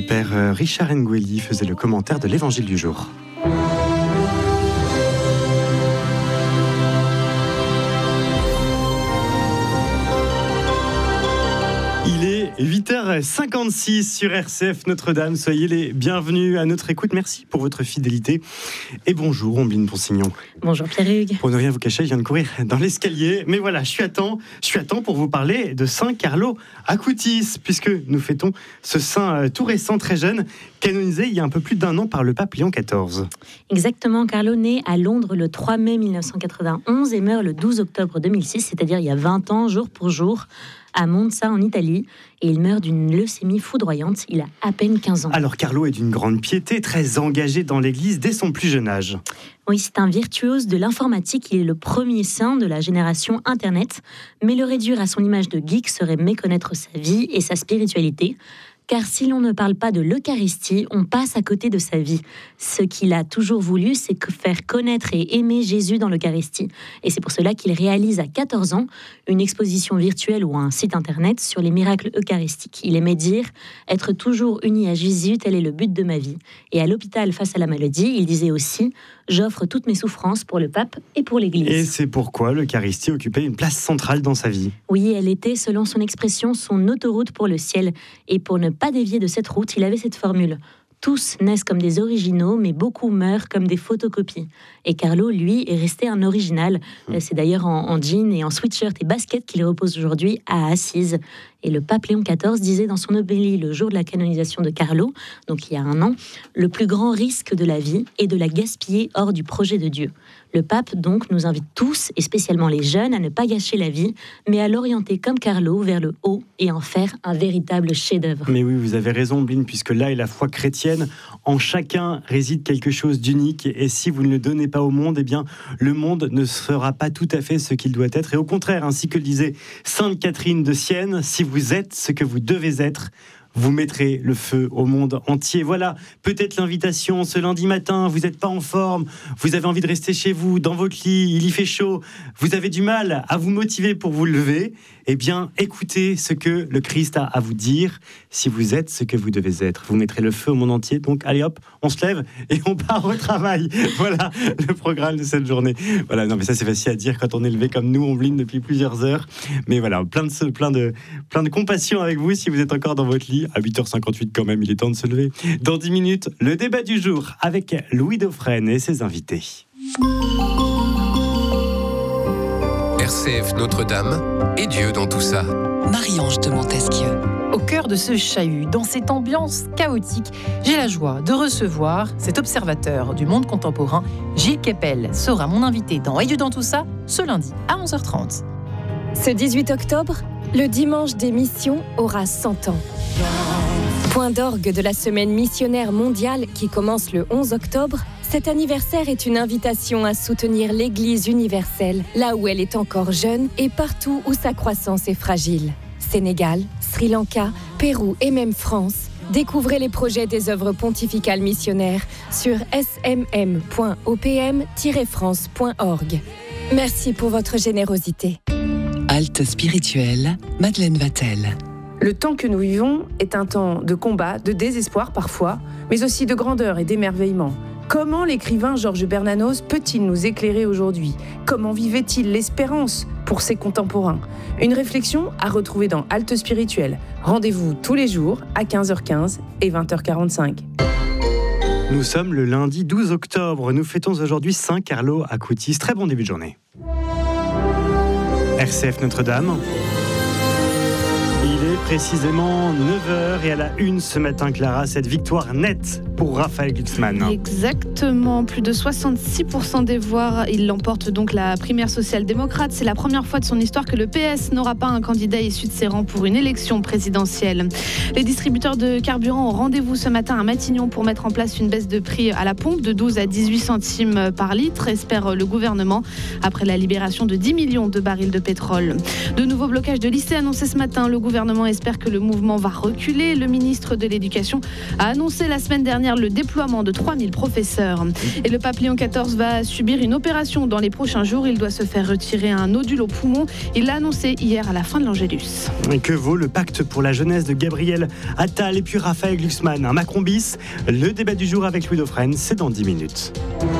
Père Richard Ngueli faisait le commentaire de l'Évangile du jour. Il est 8h56 sur RCF Notre-Dame. Soyez les bienvenus à notre écoute. Merci pour votre fidélité. Et bonjour, Ombline Ponsignon. Bonjour Pierre-Hugues. Pour ne rien vous cacher, je viens de courir dans l'escalier. Mais voilà, je suis à temps pour vous parler de Saint Carlo Acutis, puisque nous fêtons ce saint tout récent, très jeune, canonisé il y a un peu plus d'1 an par le pape Léon XIV. Exactement, Carlo naît à Londres le 3 mai 1991 et meurt le 12 octobre 2006, c'est-à-dire il y a 20 ans, jour pour jour, à Monza en Italie, et il meurt d'une leucémie foudroyante. Il a à peine 15 ans. Alors Carlo est d'une grande piété, très engagé dans l'Église dès son plus jeune âge. Oui, c'est un virtuose de l'informatique. Il est le premier saint de la génération Internet. Mais le réduire à son image de geek serait méconnaître sa vie et sa spiritualité. Car si l'on ne parle pas de l'Eucharistie, on passe à côté de sa vie. Ce qu'il a toujours voulu, c'est faire connaître et aimer Jésus dans l'Eucharistie. Et c'est pour cela qu'il réalise à 14 ans une exposition virtuelle ou un site internet sur les miracles eucharistiques. Il aimait dire « Être toujours uni à Jésus, tel est le but de ma vie ». Et à l'hôpital face à la maladie, il disait aussi « J'offre toutes mes souffrances pour le pape et pour l'Église ». Et c'est pourquoi l'Eucharistie occupait une place centrale dans sa vie. Oui, elle était, selon son expression, son autoroute pour le ciel. Et pour ne pas dévier de cette route, il avait cette formule. Tous naissent comme des originaux, mais beaucoup meurent comme des photocopies. Et Carlo, lui, est resté un original. C'est d'ailleurs en jean et en sweatshirt et basket qu'il repose aujourd'hui à Assise. Et le pape Léon XIV disait dans son homélie le jour de la canonisation de Carlo, donc il y a 1 an, le plus grand risque de la vie est de la gaspiller hors du projet de Dieu. Le pape, donc, nous invite tous, et spécialement les jeunes, à ne pas gâcher la vie, mais à l'orienter comme Carlo vers le haut et en faire un véritable chef-d'œuvre. Mais oui, vous avez raison, Bline, puisque là est la foi chrétienne. En chacun réside quelque chose d'unique, et si vous ne le donnez pas au monde, eh bien, le monde ne sera pas tout à fait ce qu'il doit être. Et au contraire, ainsi que le disait Sainte Catherine de Sienne, si vous êtes ce que vous devez être, vous mettrez le feu au monde entier. Voilà, peut-être l'invitation ce lundi matin, vous n'êtes pas en forme, vous avez envie de rester chez vous, dans votre lit, il y fait chaud, vous avez du mal à vous motiver pour vous lever. Eh bien, écoutez ce que le Christ a à vous dire. Si vous êtes ce que vous devez être, vous mettrez le feu au monde entier. Donc, allez hop, on se lève et on part au travail. Voilà le programme de cette journée. Voilà, non mais ça c'est facile à dire quand on est levé comme nous, on bline depuis plusieurs heures. Mais voilà, plein de compassion avec vous si vous êtes encore dans votre lit. À 8h58 quand même, il est temps de se lever. Dans 10 minutes, le débat du jour avec Louis Dauphren et ses invités. RCF Notre-Dame et Dieu dans tout ça. Marie-Ange de Montesquieu. Au cœur de ce chahut, dans cette ambiance chaotique, j'ai la joie de recevoir cet observateur du monde contemporain. Gilles Kepel sera mon invité dans Et Dieu dans tout ça, ce lundi à 11h30. Ce 18 octobre, le dimanche des missions aura 100 ans. Point d'orgue de la semaine missionnaire mondiale qui commence le 11 octobre, cet anniversaire est une invitation à soutenir l'Église universelle, là où elle est encore jeune et partout où sa croissance est fragile. Sénégal, Sri Lanka, Pérou et même France. Découvrez les projets des œuvres pontificales missionnaires sur smm.opm-france.org. Merci pour votre générosité. Halte spirituelle, Madeleine Vatel. Le temps que nous vivons est un temps de combat, de désespoir parfois, mais aussi de grandeur et d'émerveillement. Comment l'écrivain Georges Bernanos peut-il nous éclairer aujourd'hui ? Comment vivait-il l'espérance pour ses contemporains ? Une réflexion à retrouver dans Halte spirituelle. Rendez-vous tous les jours à 15h15 et 20h45. Nous sommes le lundi 12 octobre. Nous fêtons aujourd'hui Saint Carlo Acutis. Très bon début de journée. RCF Notre-Dame. Il est précisément 9h et à la une ce matin, Clara, cette victoire nette pour Raphaël Glucksmann. Exactement, plus de 66% des voix. Il l'emporte donc la primaire social-démocrate. C'est la première fois de son histoire que le PS n'aura pas un candidat issu de ses rangs pour une élection présidentielle. Les distributeurs de carburant ont rendez-vous ce matin à Matignon pour mettre en place une baisse de prix à la pompe de 12 à 18 centimes par litre, espère le gouvernement, après la libération de 10 millions de barils de pétrole. De nouveaux blocages de lycées annoncés ce matin. Le gouvernement espère que le mouvement va reculer. Le ministre de l'Éducation a annoncé la semaine dernière dernière le déploiement de 3000 professeurs. Et le pape Léon XIV va subir une opération dans les prochains jours. Il doit se faire retirer un nodule au poumon. Il l'a annoncé hier à la fin de l'Angélus. Et que vaut le pacte pour la jeunesse de Gabriel Attal et puis Raphaël Glucksmann, un Macron bis? Le débat du jour avec Louis Dauphren, c'est dans 10 minutes.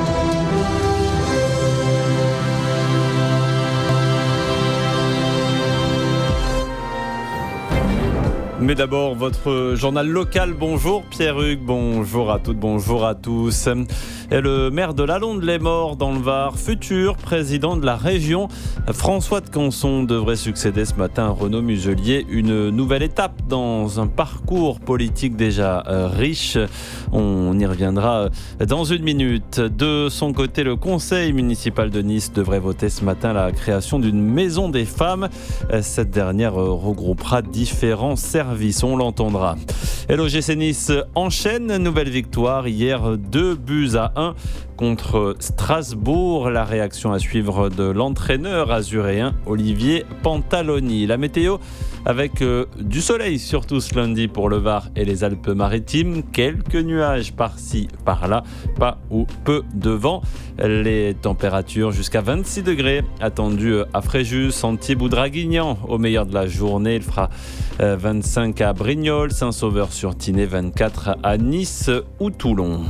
Mais d'abord, votre journal local. Bonjour Pierre-Hugues, bonjour à toutes, bonjour à tous. Et le maire de Lalonde-les-Morts dans le Var, futur président de la région, François de Canson, devrait succéder ce matin à Renaud Muselier. Une nouvelle étape dans un parcours politique déjà riche. On y reviendra dans une minute. De son côté, le conseil municipal de Nice devrait voter ce matin la création d'une maison des femmes. Cette dernière regroupera différents services. On l'entendra. Et l'OGC Nice enchaîne, nouvelle victoire hier, 2-1 contre Strasbourg. La réaction à suivre de l'entraîneur azuréen Olivier Pantaloni. La météo avec du soleil surtout ce lundi pour le Var et les Alpes-Maritimes. Quelques nuages par-ci, par-là, pas ou peu de vent. Les températures jusqu'à 26 degrés attendues à Fréjus, Antibes ou Draguignan au meilleur de la journée. Il fera 25 à Brignoles, Saint-Sauveur-sur-Tinée, 24 à Nice ou Toulon.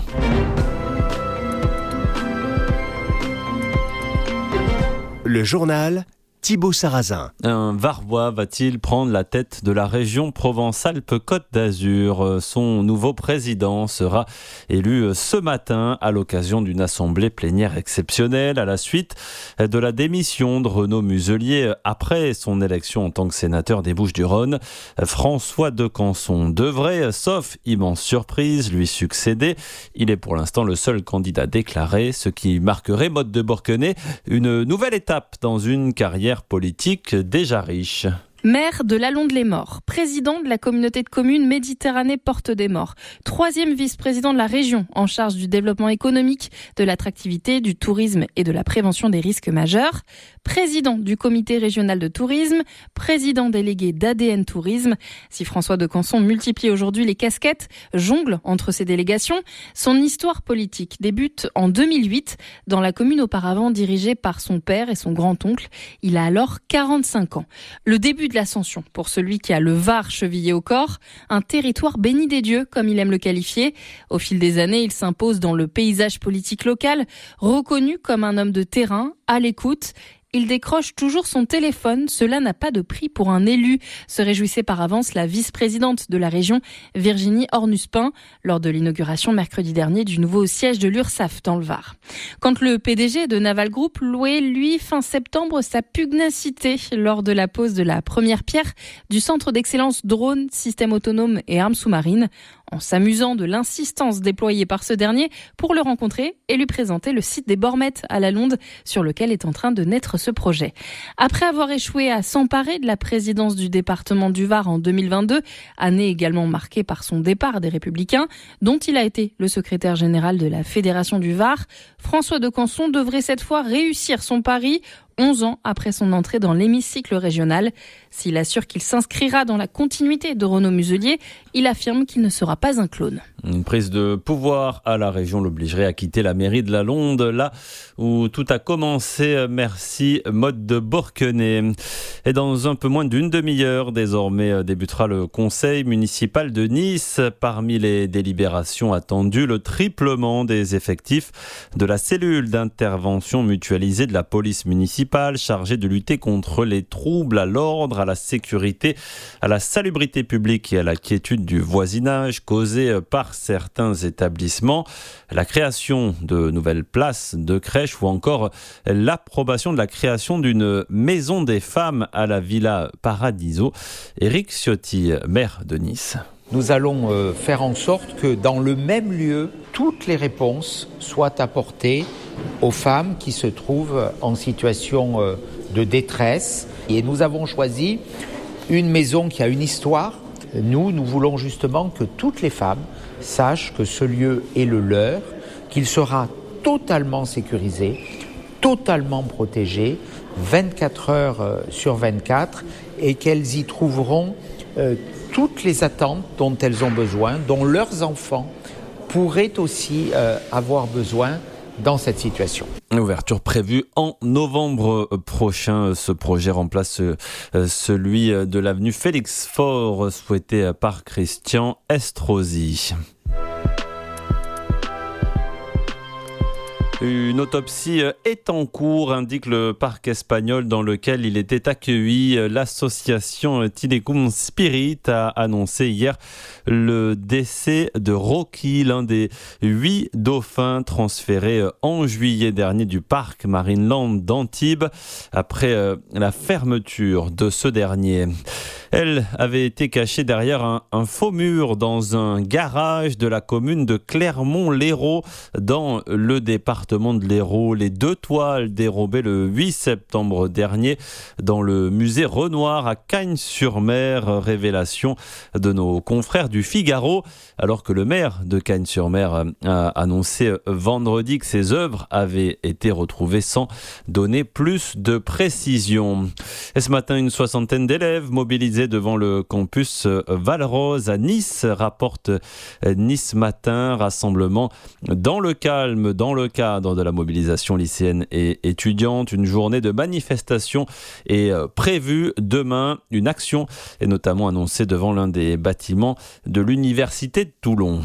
Le journal Thibaut Sarrazin. Un Varois va-t-il prendre la tête de la région Provence-Alpes-Côte d'Azur? Son nouveau président sera élu ce matin à l'occasion d'une assemblée plénière exceptionnelle à la suite de la démission de Renaud Muselier après son élection en tant que sénateur des Bouches-du-Rhône. François de Canson devrait, sauf immense surprise, lui succéder. Il est pour l'instant le seul candidat déclaré, ce qui marquerait, Maud de Borquenay, une nouvelle étape dans une carrière politique déjà riche. Maire de Lalonde-les-Morts, président de la communauté de communes Méditerranée-Porte-des-Morts, 3e vice-président de la région en charge du développement économique, de l'attractivité, du tourisme et de la prévention des risques majeurs, président du comité régional de tourisme, président délégué d'ADN Tourisme. Si François de Canson multiplie aujourd'hui les casquettes, jongle entre ses délégations, son histoire politique débute en 2008 dans la commune auparavant dirigée par son père et son grand-oncle. Il a alors 45 ans. Le début de l'ascension pour celui qui a le Var chevillé au corps, un territoire béni des dieux, comme il aime le qualifier. Au fil des années, il s'impose dans le paysage politique local, reconnu comme un homme de terrain, à l'écoute. Il décroche toujours son téléphone, cela n'a pas de prix pour un élu, se réjouissait par avance la vice-présidente de la région, Virginie Ornuspin, lors de l'inauguration mercredi dernier du nouveau siège de l'URSSAF dans le Var. Quand le PDG de Naval Group louait, lui, fin septembre, sa pugnacité lors de la pose de la première pierre du centre d'excellence drone, système autonome et armes sous-marines, en s'amusant de l'insistance déployée par ce dernier pour le rencontrer et lui présenter le site des Bormettes à Lalonde sur lequel est en train de naître ce projet. Après avoir échoué à s'emparer de la présidence du département du Var en 2022, année également marquée par son départ des Républicains, dont il a été le secrétaire général de la Fédération du Var, François de Canson devrait cette fois réussir son pari 11 ans après son entrée dans l'hémicycle régional. S'il assure qu'il s'inscrira dans la continuité de Renaud Muselier, il affirme qu'il ne sera pas un clone. Une prise de pouvoir à la région l'obligerait à quitter la mairie de Lalonde, là où tout a commencé. Merci Maud de Borquenay. Et dans un peu moins d'une demi-heure, désormais débutera le conseil municipal de Nice. Parmi les délibérations attendues, le triplement des effectifs de la cellule d'intervention mutualisée de la police municipale chargée de lutter contre les troubles à l'ordre, à la sécurité, à la salubrité publique et à la quiétude du voisinage causés par certains établissements, la création de nouvelles places de crèches ou encore l'approbation de la création d'une maison des femmes à la Villa Paradiso. Éric Ciotti, maire de Nice. Nous allons faire en sorte que dans le même lieu, toutes les réponses soient apportées aux femmes qui se trouvent en situation de détresse. Et nous avons choisi une maison qui a une histoire. Nous voulons justement que toutes les femmes sachent que ce lieu est le leur, qu'il sera totalement sécurisé, totalement protégé, 24 heures sur 24, et qu'elles y trouveront toutes les attentes dont elles ont besoin, dont leurs enfants pourraient aussi avoir besoin dans cette situation. Ouverture prévue en novembre prochain. Ce projet remplace celui de l'avenue Félix Faure, souhaité par Christian Estrosi. Une autopsie est en cours, indique le parc espagnol dans lequel il était accueilli. L'association Tilecum Spirit a annoncé hier le décès de Rocky, l'un des 8 dauphins transférés en juillet dernier du parc Marineland d'Antibes après la fermeture de ce dernier. Elle avait été cachée derrière un faux mur dans un garage de la commune de Clermont-Lérault dans le département de l'Hérault. Les 2 toiles dérobées le 8 septembre dernier dans le musée Renoir à Cagnes-sur-Mer. Révélation de nos confrères du Figaro, alors que le maire de Cagnes-sur-Mer a annoncé vendredi que ses œuvres avaient été retrouvées sans donner plus de précision. Et ce matin, une 60aine d'élèves mobilisés devant le campus Valrose à Nice, rapporte Nice Matin. Rassemblement dans le calme, dans le cadre de la mobilisation lycéenne et étudiante. Une journée de manifestation est prévue demain. Une action est notamment annoncée devant l'un des bâtiments de l'Université de Toulon.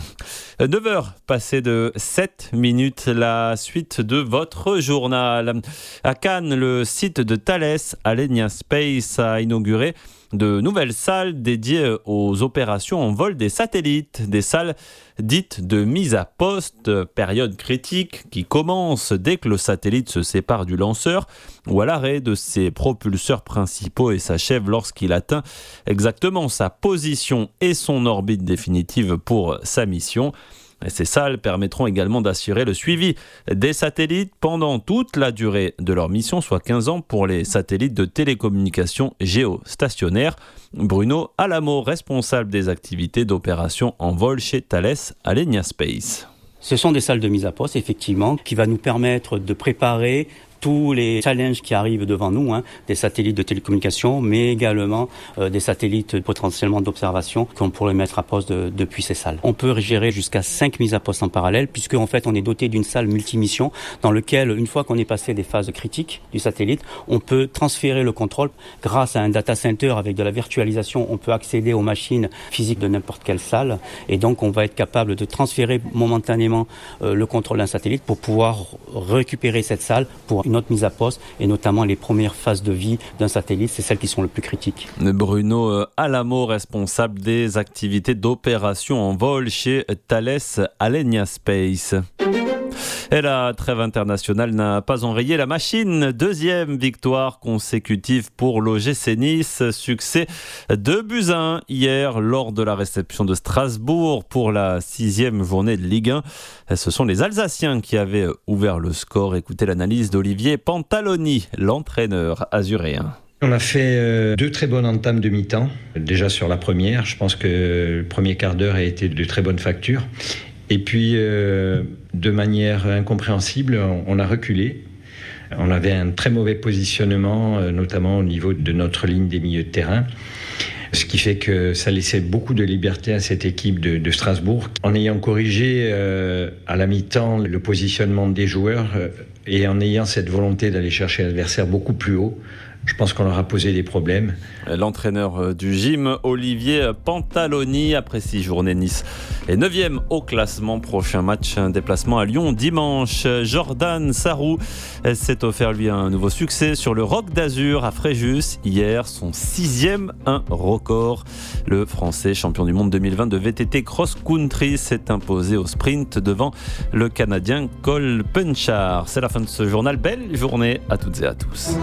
9h passées de 7 minutes, la suite de votre journal. À Cannes, le site de Thales, Alenia Space, a inauguré de nouvelles salles dédiées aux opérations en vol des satellites, des salles dites de mise à poste, période critique qui commence dès que le satellite se sépare du lanceur ou à l'arrêt de ses propulseurs principaux et s'achève lorsqu'il atteint exactement sa position et son orbite définitive pour sa mission. Ces salles permettront également d'assurer le suivi des satellites pendant toute la durée de leur mission, soit 15 ans pour les satellites de télécommunications géostationnaires. Bruno Alamo, responsable des activités d'opération en vol chez Thales Alenia Space. Ce sont des salles de mise à poste, effectivement, qui va nous permettre de préparer tous les challenges qui arrivent devant nous, des satellites de télécommunication, mais également des satellites potentiellement d'observation qu'on pourrait mettre à poste depuis ces salles. On peut gérer jusqu'à 5 mises à poste en parallèle, puisque en fait on est doté d'une salle multimission dans laquelle, une fois qu'on est passé des phases critiques du satellite, on peut transférer le contrôle grâce à un data center avec de la virtualisation. On peut accéder aux machines physiques de n'importe quelle salle, et donc on va être capable de transférer momentanément le contrôle d'un satellite pour pouvoir récupérer cette salle pour une autre mise à poste, et notamment les premières phases de vie d'un satellite, c'est celles qui sont les plus critiques. Bruno Alamo, responsable des activités d'opération en vol chez Thales Alenia Space. Et la trêve internationale n'a pas enrayé la machine. 2e victoire consécutive pour l'OGC Nice. Succès 2-1 hier lors de la réception de Strasbourg pour la 6e journée de Ligue 1. Ce sont les Alsaciens qui avaient ouvert le score. Écoutez l'analyse d'Olivier Pantaloni, l'entraîneur azuréen. On a fait 2 très bonnes entames de mi-temps. Déjà sur la première, je pense que le premier quart d'heure a été de très bonne facture. Et puis, de manière incompréhensible, on a reculé. On avait un très mauvais positionnement, notamment au niveau de notre ligne des milieux de terrain. Ce qui fait que ça laissait beaucoup de liberté à cette équipe de Strasbourg. En ayant corrigé à la mi-temps le positionnement des joueurs et en ayant cette volonté d'aller chercher l'adversaire beaucoup plus haut, je pense qu'on leur a posé des problèmes. L'entraîneur du gym, Olivier Pantaloni, après 6 journées, Nice est 9e au classement. Prochain match, un déplacement à Lyon dimanche. Jordan Sarrou s'est offert lui un nouveau succès sur le Roc d'Azur à Fréjus. Hier, son 6e record. Le Français, champion du monde 2020 de VTT cross-country, s'est imposé au sprint devant le Canadien Cole Penchard. C'est la fin de ce journal. Belle journée à toutes et à tous.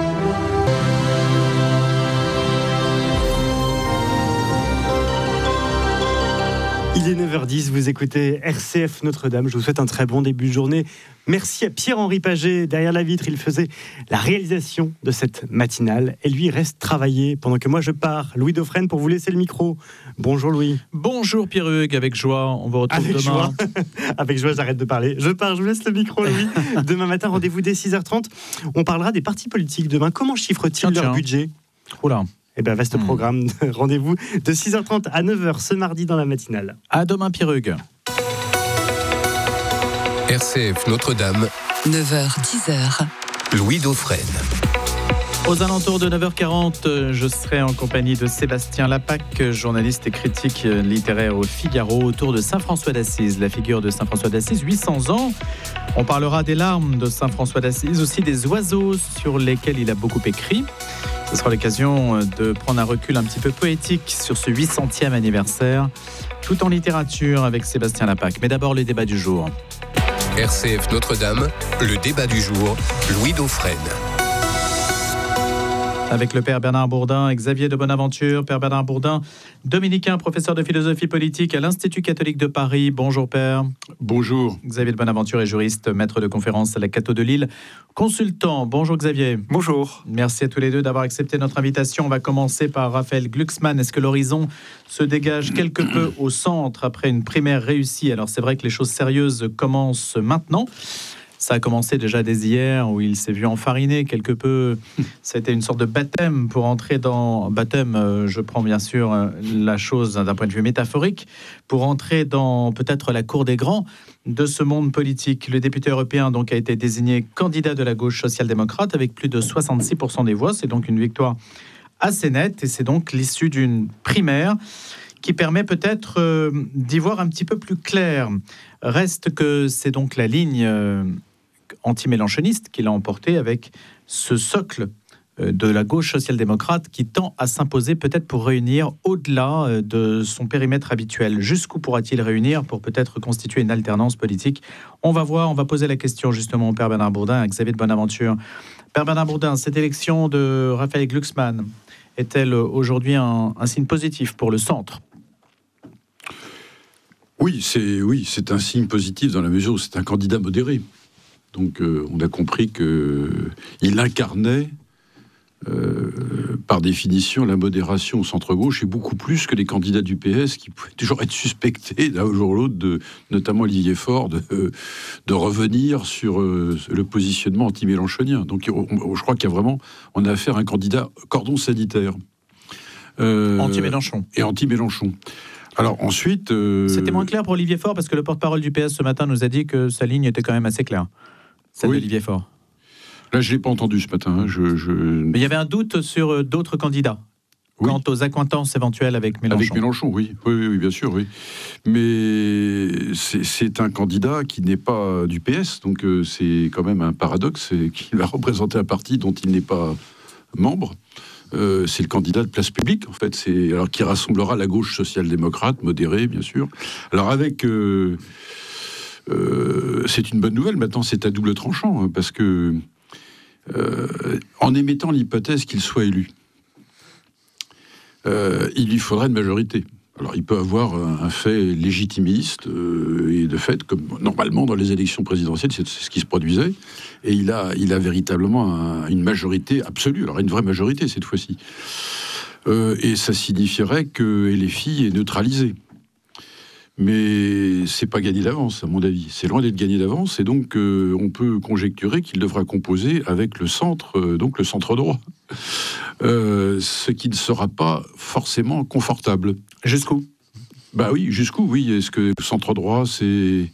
Il est 9h10, vous écoutez RCF Notre-Dame. Je vous souhaite un très bon début de journée. Merci à Pierre-Henri Paget. Derrière la vitre, il faisait la réalisation de cette matinale. Et lui reste travailler pendant que moi je pars. Louis Dauphren pour vous laisser le micro. Bonjour Louis. Bonjour Pierre-Hugues, avec joie. On vous retrouve avec demain. Joie. Avec joie, j'arrête de parler. Je pars, je vous laisse le micro Louis. Demain matin, rendez-vous dès 6h30. On parlera des partis politiques demain. Comment chiffrent-ils leur budget ? Oula. Eh bien, vaste programme. Rendez-vous de 6h30 à 9h ce mardi dans la matinale. À demain, Pierre-Hugues. RCF Notre-Dame, 9h-10h. Louis Dauphren. Aux alentours de 9h40, je serai en compagnie de Sébastien Lapac, journaliste et critique littéraire au Figaro, autour de Saint François d'Assise, la figure de Saint François d'Assise, 800 ans. On parlera des larmes de Saint François d'Assise, aussi des oiseaux sur lesquels il a beaucoup écrit. Ce sera l'occasion de prendre un recul un petit peu poétique sur ce 800e anniversaire, tout en littérature avec Sébastien Lapac. Mais d'abord, le débat du jour. RCF Notre-Dame, le débat du jour, Louis Dauphren. Avec le père Bernard Bourdin et Xavier de Bonaventure. Père Bernard Bourdin, dominicain, professeur de philosophie politique à l'Institut catholique de Paris. Bonjour père. Bonjour. Xavier de Bonaventure est juriste, maître de conférence à la Catho de Lille, consultant. Bonjour Xavier. Bonjour. Merci à tous les deux d'avoir accepté notre invitation. On va commencer par Raphaël Glucksmann. Est-ce que l'horizon se dégage quelque peu au centre après une primaire réussie? Alors c'est vrai que les choses sérieuses commencent maintenant. Ça a commencé déjà dès hier, où il s'est vu enfariner quelque peu. C'était une sorte de baptême pour entrer dans... Baptême, je prends bien sûr la chose d'un point de vue métaphorique, pour entrer dans peut-être la cour des grands de ce monde politique. Le député européen donc, a été désigné candidat de la gauche social-démocrate avec plus de 66% des voix. C'est donc une victoire assez nette et c'est donc l'issue d'une primaire qui permet peut-être d'y voir un petit peu plus clair. Reste que c'est donc la ligne anti-mélenchoniste qu'il a emporté avec ce socle de la gauche social-démocrate qui tend à s'imposer peut-être pour réunir au-delà de son périmètre habituel. Jusqu'où pourra-t-il réunir pour peut-être constituer une alternance politique? On va voir, on va poser la question justement au père Bernard Bourdin, à Xavier de Bonaventure. Père Bernard Bourdin, cette élection de Raphaël Glucksmann est-elle aujourd'hui un signe positif pour le centre? Oui, c'est un signe positif dans la mesure où c'est un candidat modéré. Donc on a compris qu'il incarnait, par définition, la modération au centre-gauche et beaucoup plus que les candidats du PS qui pouvaient toujours être suspectés, d'un jour ou l'autre, notamment Olivier Faure, de revenir sur le positionnement anti-mélenchonien. Donc je crois qu'il y a vraiment, on a affaire à un candidat cordon sanitaire. Anti-Mélenchon. Et anti-Mélenchon. Alors ensuite... C'était moins clair pour Olivier Faure parce que le porte-parole du PS ce matin nous a dit que sa ligne était quand même assez claire. Celle d'Olivier Faure. Là, je ne l'ai pas entendu ce matin. Mais il y avait un doute sur d'autres candidats. Oui. Quant aux accointances éventuelles avec Mélenchon. Avec Mélenchon, oui, bien sûr, oui. Mais c'est un candidat qui n'est pas du PS, donc c'est quand même un paradoxe, qu'il va représenter un parti dont il n'est pas membre. C'est le candidat de Place Publique, en fait, alors qui rassemblera la gauche social-démocrate, modérée, bien sûr. Alors avec... c'est une bonne nouvelle, maintenant c'est à double tranchant, hein, parce que en émettant l'hypothèse qu'il soit élu, il lui faudra une majorité. Alors il peut avoir un fait légitimiste, et de fait, comme normalement dans les élections présidentielles, c'est ce qui se produisait, et il a véritablement une majorité absolue, alors une vraie majorité cette fois-ci. Et ça signifierait que LFI est neutralisé. Mais c'est pas gagné d'avance, à mon avis. C'est loin d'être gagné d'avance, et donc on peut conjecturer qu'il devra composer avec le centre, donc le centre droit. Ce qui ne sera pas forcément confortable. Jusqu'où? Bah oui, jusqu'où, oui. Est-ce que le centre droit, c'est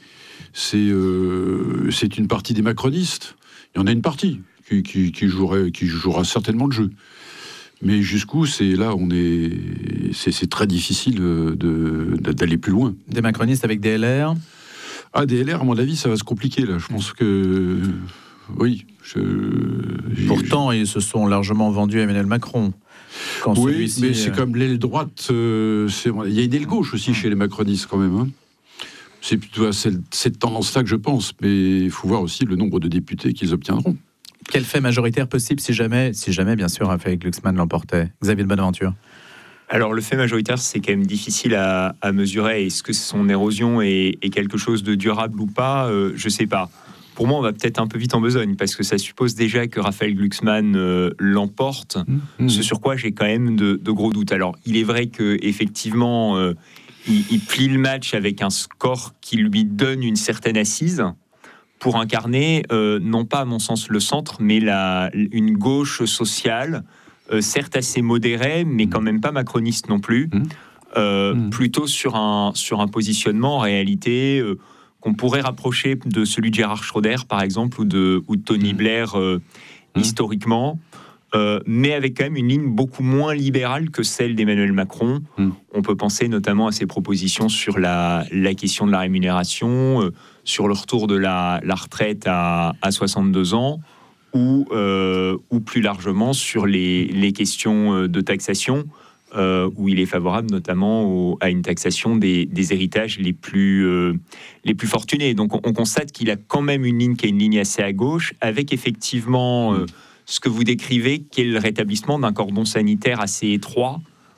une partie des macronistes? Il y en a une partie qui jouera certainement le jeu. Mais jusqu'où, c'est très difficile d'aller plus loin. Des macronistes avec des LR? Ah, des LR, à mon avis, ça va se compliquer, là. Je pense que... Oui. Pourtant, ils se sont largement vendus à Emmanuel Macron. Oui, mais c'est comme l'aile droite... Il y a une aile gauche aussi chez les macronistes, quand même. Hein. C'est plutôt à cette tendance-là que je pense. Mais il faut voir aussi le nombre de députés qu'ils obtiendront. Quel fait majoritaire possible si jamais bien sûr, Raphaël Glucksmann l'emportait? Xavier de Bonaventure. Alors, le fait majoritaire, c'est quand même difficile à mesurer. Est-ce que son érosion est quelque chose de durable ou pas? Je ne sais pas. Pour moi, on va peut-être un peu vite en besogne, parce que ça suppose déjà que Raphaël Glucksmann l'emporte, ce sur quoi j'ai quand même de gros doutes. Alors, il est vrai qu'effectivement, il plie le match avec un score qui lui donne une certaine assise, pour incarner, non pas à mon sens le centre, mais une gauche sociale, certes assez modérée, mais quand même pas macroniste non plus, plutôt sur un positionnement en réalité qu'on pourrait rapprocher de celui de Gérard Schroeder, par exemple, ou de Tony Blair historiquement, mais avec quand même une ligne beaucoup moins libérale que celle d'Emmanuel Macron. On peut penser notamment à ses propositions sur la question de la rémunération, sur le retour de la retraite à 62 ans, ou plus largement sur les questions de taxation, où il est favorable notamment à une taxation des héritages les plus fortunés. Donc on constate qu'il a quand même une ligne qui est une ligne assez à gauche, avec effectivement ce que vous décrivez, qui est le rétablissement d'un cordon sanitaire assez étroit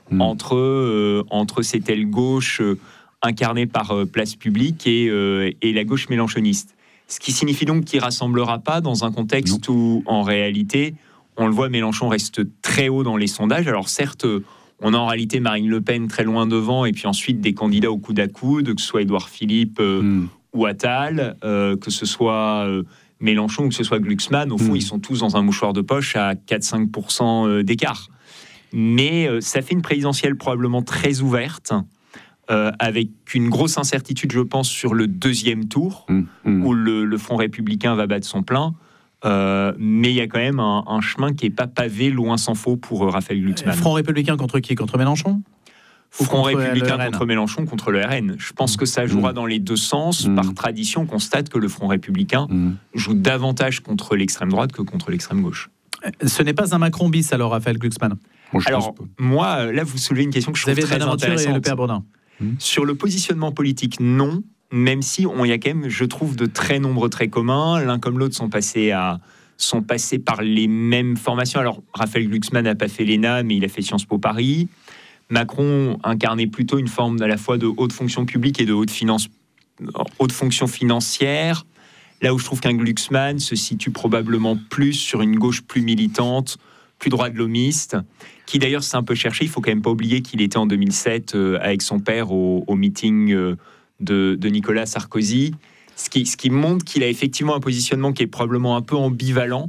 entre cette aile gauche incarnée par Place Publique et la gauche mélenchoniste. Ce qui signifie donc qu'il ne rassemblera pas dans un contexte où, en réalité, on le voit, Mélenchon reste très haut dans les sondages. Alors certes, on a en réalité Marine Le Pen très loin devant, et puis ensuite des candidats au coude à coude, que ce soit Édouard Philippe ou Attal, que ce soit Mélenchon ou que ce soit Glucksmann. Au fond, ils sont tous dans un mouchoir de poche à 4-5% d'écart. Mais ça fait une présidentielle probablement très ouverte, avec une grosse incertitude, je pense, sur le deuxième tour, où le Front républicain va battre son plein. Mais il y a quand même un chemin qui n'est pas pavé, loin s'en faut, pour Raphaël Glucksmann. Front républicain contre qui ? Contre Mélenchon ? Front républicain contre Mélenchon, contre le RN. Je pense que ça jouera dans les deux sens. Par tradition, on constate que le Front républicain joue davantage contre l'extrême droite que contre l'extrême gauche. Ce n'est pas un Macron bis, alors, Raphaël Glucksmann ? Moi, là, vous soulevez une question que je trouve très intéressante. Et le père Bourdin. Sur le positionnement politique, non. Même si il y a quand même, je trouve, de très nombreux traits communs. L'un comme l'autre sont passés par les mêmes formations. Alors, Raphaël Glucksmann n'a pas fait l'ENA, mais il a fait Sciences Po Paris. Macron incarnait plutôt une forme à la fois de haute fonction publique et de haute fonction financière. Là où je trouve qu'un Glucksmann se situe probablement plus sur une gauche plus militante, plus droit-de-l'homiste, qui d'ailleurs s'est un peu cherché. Il faut quand même pas oublier qu'il était en 2007 avec son père au meeting de Nicolas Sarkozy, ce qui montre qu'il a effectivement un positionnement qui est probablement un peu ambivalent,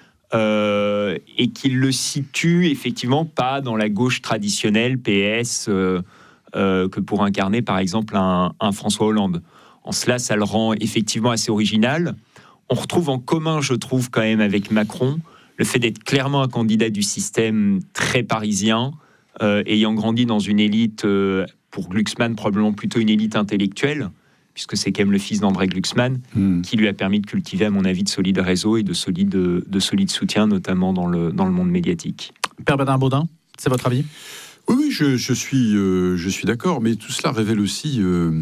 et qu'il le situe effectivement pas dans la gauche traditionnelle PS que pour incarner par exemple un François Hollande. En cela, ça le rend effectivement assez original. On retrouve en commun, je trouve, quand même avec Macron, le fait d'être clairement un candidat du système très parisien, ayant grandi dans une élite, pour Glucksmann, probablement plutôt une élite intellectuelle, puisque c'est quand même le fils d'André Glucksmann, qui lui a permis de cultiver, à mon avis, de solides réseaux et de solides soutiens, notamment dans le monde médiatique. Père Baudin, c'est votre avis ? Oui, je suis d'accord, mais tout cela révèle aussi,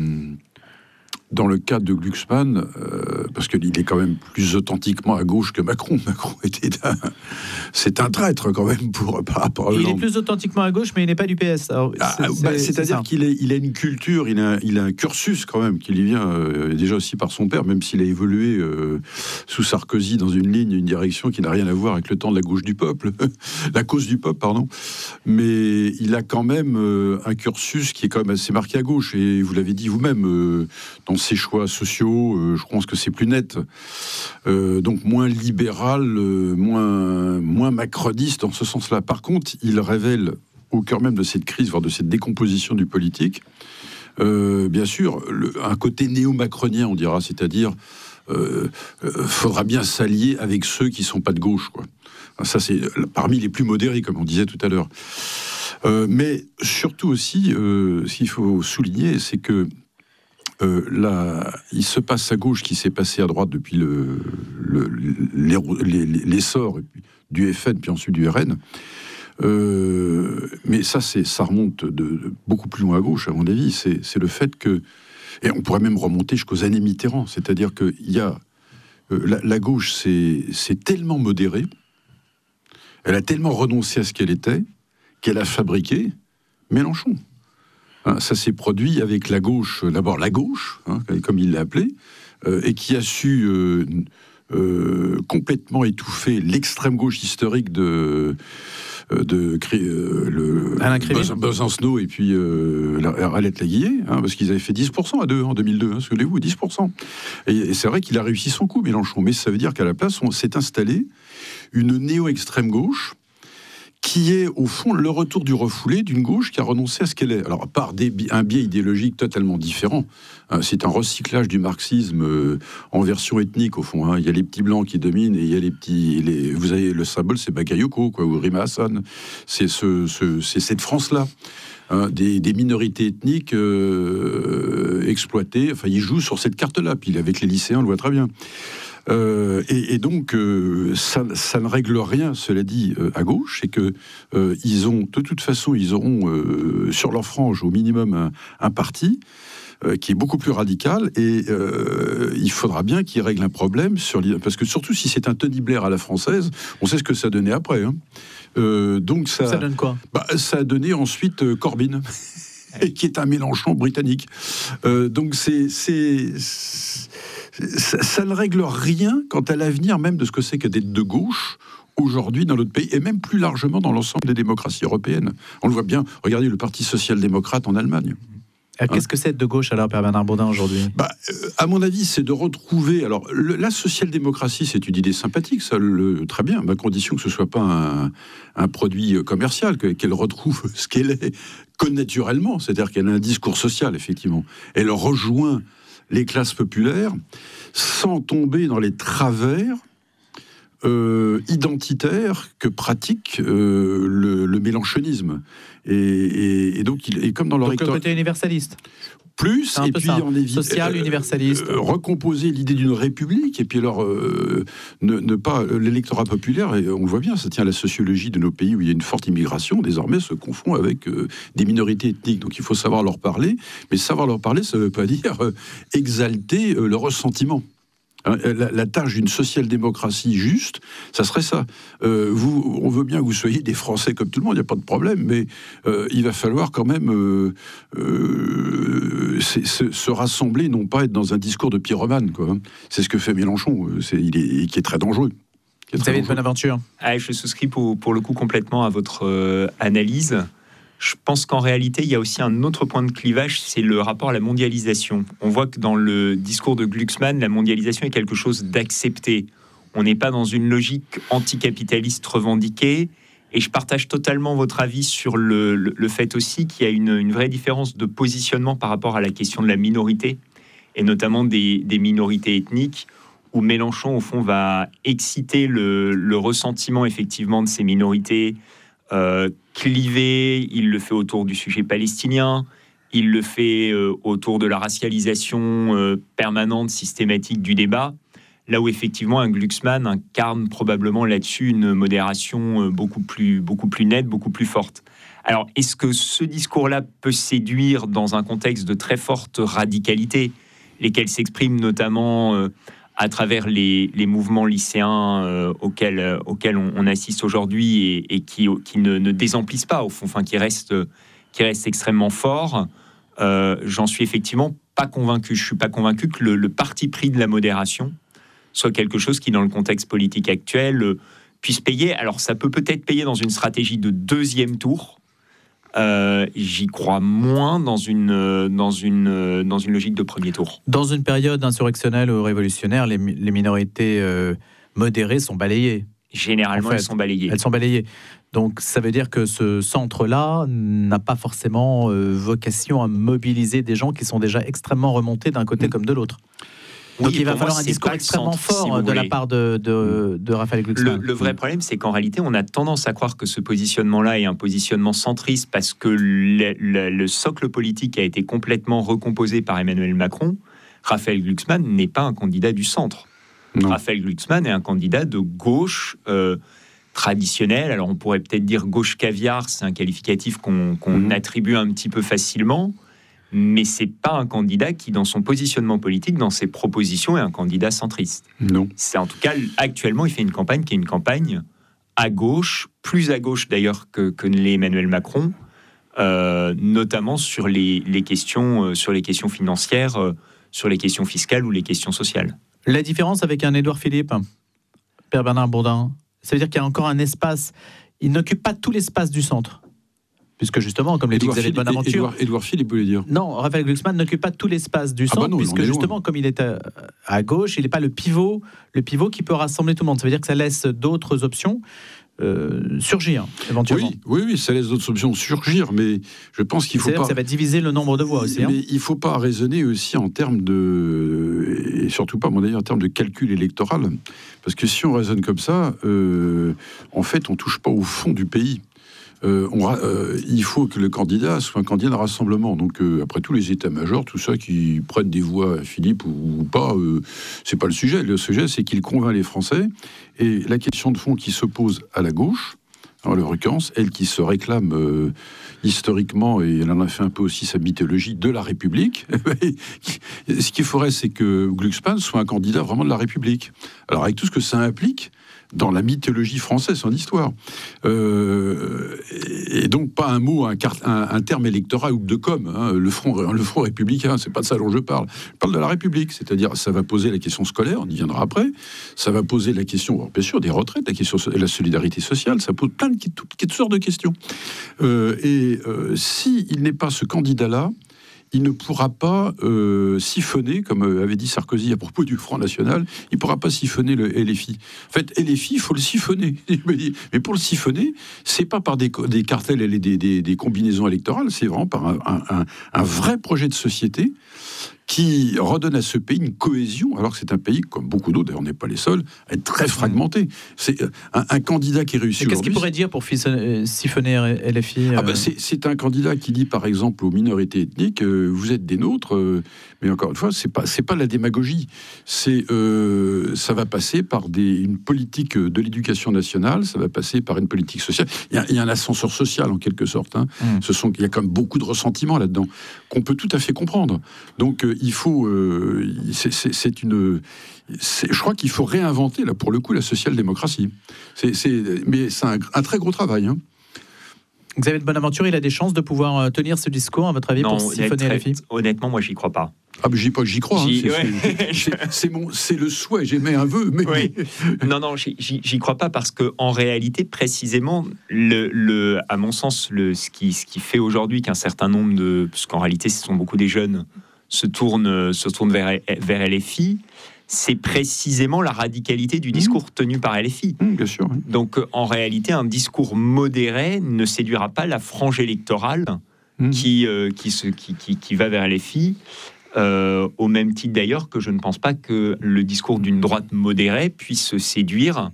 dans le cas de Glucksmann, parce qu'il est quand même plus authentiquement à gauche que Macron. Macron c'est un traître quand même par rapport à Hollande. Il est plus authentiquement à gauche, mais il n'est pas du PS. C'est-à-dire qu'il a une culture, il a un cursus quand même, qui lui vient déjà aussi par son père, même s'il a évolué sous Sarkozy dans une direction qui n'a rien à voir avec le temps de la gauche du peuple, la cause du peuple, pardon. Mais il a quand même un cursus qui est quand même assez marqué à gauche, et vous l'avez dit vous-même, dans ses choix sociaux, je pense que c'est plus net. Donc moins libéral, moins macroniste dans ce sens-là. Par contre, il révèle au cœur même de cette crise, voire de cette décomposition du politique, bien sûr, un côté néo-macronien, on dira, c'est-à-dire faudra bien s'allier avec ceux qui ne sont pas de gauche, quoi. Ça, c'est parmi les plus modérés, comme on disait tout à l'heure. Mais surtout aussi, ce qu'il faut souligner, c'est que il se passe à gauche qui s'est passé à droite depuis l'essor du FN, puis ensuite du RN. Mais ça remonte de beaucoup plus loin à gauche, à mon avis. C'est le fait que, et on pourrait même remonter jusqu'aux années Mitterrand, c'est-à-dire qu'il y a la gauche, c'est tellement modéré, elle a tellement renoncé à ce qu'elle était, qu'elle a fabriqué Mélenchon. Ça s'est produit avec la gauche, d'abord la gauche, comme il l'a appelé, et qui a su complètement étouffer l'extrême gauche historique de Besancenot et puis Arlette Laguillet, parce qu'ils avaient fait 10% à deux en 2002, souvenez-vous, 10%. Et c'est vrai qu'il a réussi son coup, Mélenchon, mais ça veut dire qu'à la place, on s'est installé une néo-extrême gauche qui est au fond le retour du refoulé d'une gauche qui a renoncé à ce qu'elle est. Alors, par un biais idéologique totalement différent, c'est un recyclage du marxisme en version ethnique, au fond. Il y a les petits blancs qui dominent et il y a les petits... vous avez le symbole, c'est Bakayoko, ou Rima Hassan. C'est cette France-là. Des minorités ethniques exploitées. Enfin, ils jouent sur cette carte-là. Puis avec les lycéens, on le voit très bien. Et donc, ça ne règle rien, cela dit, à gauche, c'est que de toute façon, ils auront sur leur frange au minimum un parti qui est beaucoup plus radical, et il faudra bien qu'ils règlent un problème parce que surtout si c'est un Tony Blair à la française, on sait ce que ça donnait après. Donc ça donne quoi ? Ça a donné ensuite Corbyn. Qui est un Mélenchon britannique. Donc ça ne règle rien quant à l'avenir même de ce que c'est que d'être de gauche aujourd'hui dans notre pays, et même plus largement dans l'ensemble des démocraties européennes. On le voit bien, regardez le Parti social-démocrate en Allemagne. Qu'est-ce que c'est être de gauche alors, Père Bernard Bourdin, aujourd'hui ? À mon avis, c'est de retrouver... Alors, la social-démocratie, c'est une idée sympathique, ça, très bien, à condition que ce ne soit pas un produit commercial, qu'elle retrouve ce qu'elle est connaturellement, c'est-à-dire qu'elle a un discours social, effectivement. Elle rejoint les classes populaires sans tomber dans les travers identitaires que pratique le mélenchonisme. Et donc, il est comme dans le rectorat. Donc, le côté universaliste. Plus, et puis on évite social, universaliste. Recomposer l'idée d'une république, et puis alors ne pas l'électorat populaire, et on le voit bien, ça tient à la sociologie de nos pays où il y a une forte immigration, désormais se confond avec des minorités ethniques, donc il faut savoir leur parler, mais savoir leur parler, ça ne veut pas dire exalter le ressentiment. La tâche d'une social-démocratie juste, ça serait ça. On veut bien que vous soyez des Français comme tout le monde, il n'y a pas de problème, mais il va falloir quand même se rassembler, non pas être dans un discours de pyromane, quoi. C'est ce que fait Mélenchon, qui est très dangereux. Vous avez une bonne aventure. Je souscris pour le coup complètement à votre analyse. Je pense qu'en réalité, il y a aussi un autre point de clivage, c'est le rapport à la mondialisation. On voit que dans le discours de Glucksmann, la mondialisation est quelque chose d'accepté. On n'est pas dans une logique anticapitaliste revendiquée. Et je partage totalement votre avis sur le fait aussi qu'il y a une vraie différence de positionnement par rapport à la question de la minorité, et notamment des minorités ethniques, où Mélenchon, au fond, va exciter le ressentiment, effectivement, de ces minorités, clivé, il le fait autour du sujet palestinien, il le fait autour de la racialisation permanente, systématique du débat, là où effectivement un Glucksmann incarne probablement là-dessus une modération beaucoup plus nette, beaucoup plus forte. Alors, est-ce que ce discours-là peut séduire dans un contexte de très forte radicalité, lesquels s'expriment notamment à travers les mouvements lycéens auxquels on assiste aujourd'hui et qui ne désemplissent pas, au fond, enfin, qui restent extrêmement forts. J'en suis effectivement pas convaincu. Je suis pas convaincu que le parti pris de la modération soit quelque chose qui, dans le contexte politique actuel, puisse payer. Alors, ça peut-être payer dans une stratégie de deuxième tour. J'y crois moins dans une logique de premier tour. Dans une période insurrectionnelle ou révolutionnaire, les minorités modérées sont balayées. Généralement, en fait, elles sont balayées. Elles sont balayées. Donc, ça veut dire que ce centre-là n'a pas forcément vocation à mobiliser des gens qui sont déjà extrêmement remontés d'un côté comme de l'autre. Donc oui, il va falloir un discours extrêmement fort de la part de Raphaël Glucksmann. Le vrai problème, c'est qu'en réalité, on a tendance à croire que ce positionnement-là est un positionnement centriste parce que le socle politique a été complètement recomposé par Emmanuel Macron. Raphaël Glucksmann n'est pas un candidat du centre. Non. Raphaël Glucksmann est un candidat de gauche traditionnelle. Alors on pourrait peut-être dire gauche caviar, c'est un qualificatif qu'on attribue un petit peu facilement. Mais c'est pas un candidat qui, dans son positionnement politique, dans ses propositions, est un candidat centriste. Non. C'est en tout cas, actuellement, il fait une campagne qui est une campagne à gauche, plus à gauche d'ailleurs que ne l'est Emmanuel Macron, notamment sur les questions financières, sur les questions fiscales ou les questions sociales. La différence avec un Édouard Philippe, Père Bernard Bourdin, ça veut dire qu'il y a encore un espace, il n'occupe pas tout l'espace du centre. Puisque justement, comme l'a dit Xavier de Bonaventure... Édouard Philippe voulait dire. Non, Raphaël Glucksmann n'occupe pas tout l'espace du centre, non, puisque justement, comme il est à gauche, il n'est pas le pivot qui peut rassembler tout le monde. Ça veut dire que ça laisse d'autres options. surgir, éventuellement. Oui, ça laisse d'autres options surgir, mais je pense qu'il faut pas... Ça va diviser le nombre de voix aussi. Mais il ne faut pas raisonner aussi en termes de... Et surtout pas, à mon avis, en termes de calcul électoral. Parce que si on raisonne comme ça, en fait, on ne touche pas au fond du pays. Il faut que le candidat soit un candidat de rassemblement. Donc, après tous les états-majors, tout ça, qui prennent des voix à Philippe ou pas, c'est pas le sujet. Le sujet, c'est qu'il convainc les Français. Et la question de fond qui se pose à la gauche, en l'occurrence, elle qui se réclame historiquement, et elle en a fait un peu aussi sa mythologie, de la République, ce qu'il faudrait, c'est que Glucksmann soit un candidat vraiment de la République. Alors, avec tout ce que ça implique, dans la mythologie française, son histoire. Et donc, pas un mot, un terme électoral ou de com. Hein, le front républicain, c'est pas de ça dont je parle. Je parle de la République, c'est-à-dire, ça va poser la question scolaire, on y viendra après. Ça va poser la question, bien sûr, des retraites, la question de la solidarité sociale. Ça pose plein de toutes sortes de questions. S'il n'est pas ce candidat-là, il ne pourra pas siphonner, comme avait dit Sarkozy à propos du Front National, il ne pourra pas siphonner le LFI. En fait, LFI, il faut le siphonner. Mais pour le siphonner, c'est pas par des cartels et des combinaisons électorales, c'est vraiment par un vrai projet de société qui redonne à ce pays une cohésion, alors que c'est un pays, comme beaucoup d'autres, d'ailleurs on n'est pas les seuls, à être très fragmenté. C'est un candidat qui réussit. Qu'est-ce qu'il pourrait dire pour siphonner LFI C'est un candidat qui dit, par exemple, aux minorités ethniques, vous êtes des nôtres, mais encore une fois, c'est pas la démagogie. Ça va passer par une politique de l'éducation nationale, ça va passer par une politique sociale. Il y a un ascenseur social, en quelque sorte. Hein. Il y a quand même beaucoup de ressentiment là-dedans, qu'on peut tout à fait comprendre. Donc, il faut... je crois qu'il faut réinventer, là, pour le coup, la social-démocratie. Mais c'est un très gros travail. Hein. Xavier de Bonaventure, il a des chances de pouvoir tenir ce discours, à votre avis, pour siphonner LFI ? Honnêtement, moi, j'y crois pas. Ah, mais je dis pas que j'y crois. C'est le souhait. J'émets un vœu, mais oui. Non, j'y crois pas parce que en réalité, précisément, à mon sens, ce qui fait aujourd'hui qu'un certain nombre parce qu'en réalité, ce sont beaucoup des jeunes se tournent vers LFI. C'est précisément la radicalité du discours tenu par LFI. Bien sûr. Oui. Donc, en réalité, un discours modéré ne séduira pas la frange électorale qui va vers LFI. Au même titre d'ailleurs que je ne pense pas que le discours d'une droite modérée puisse séduire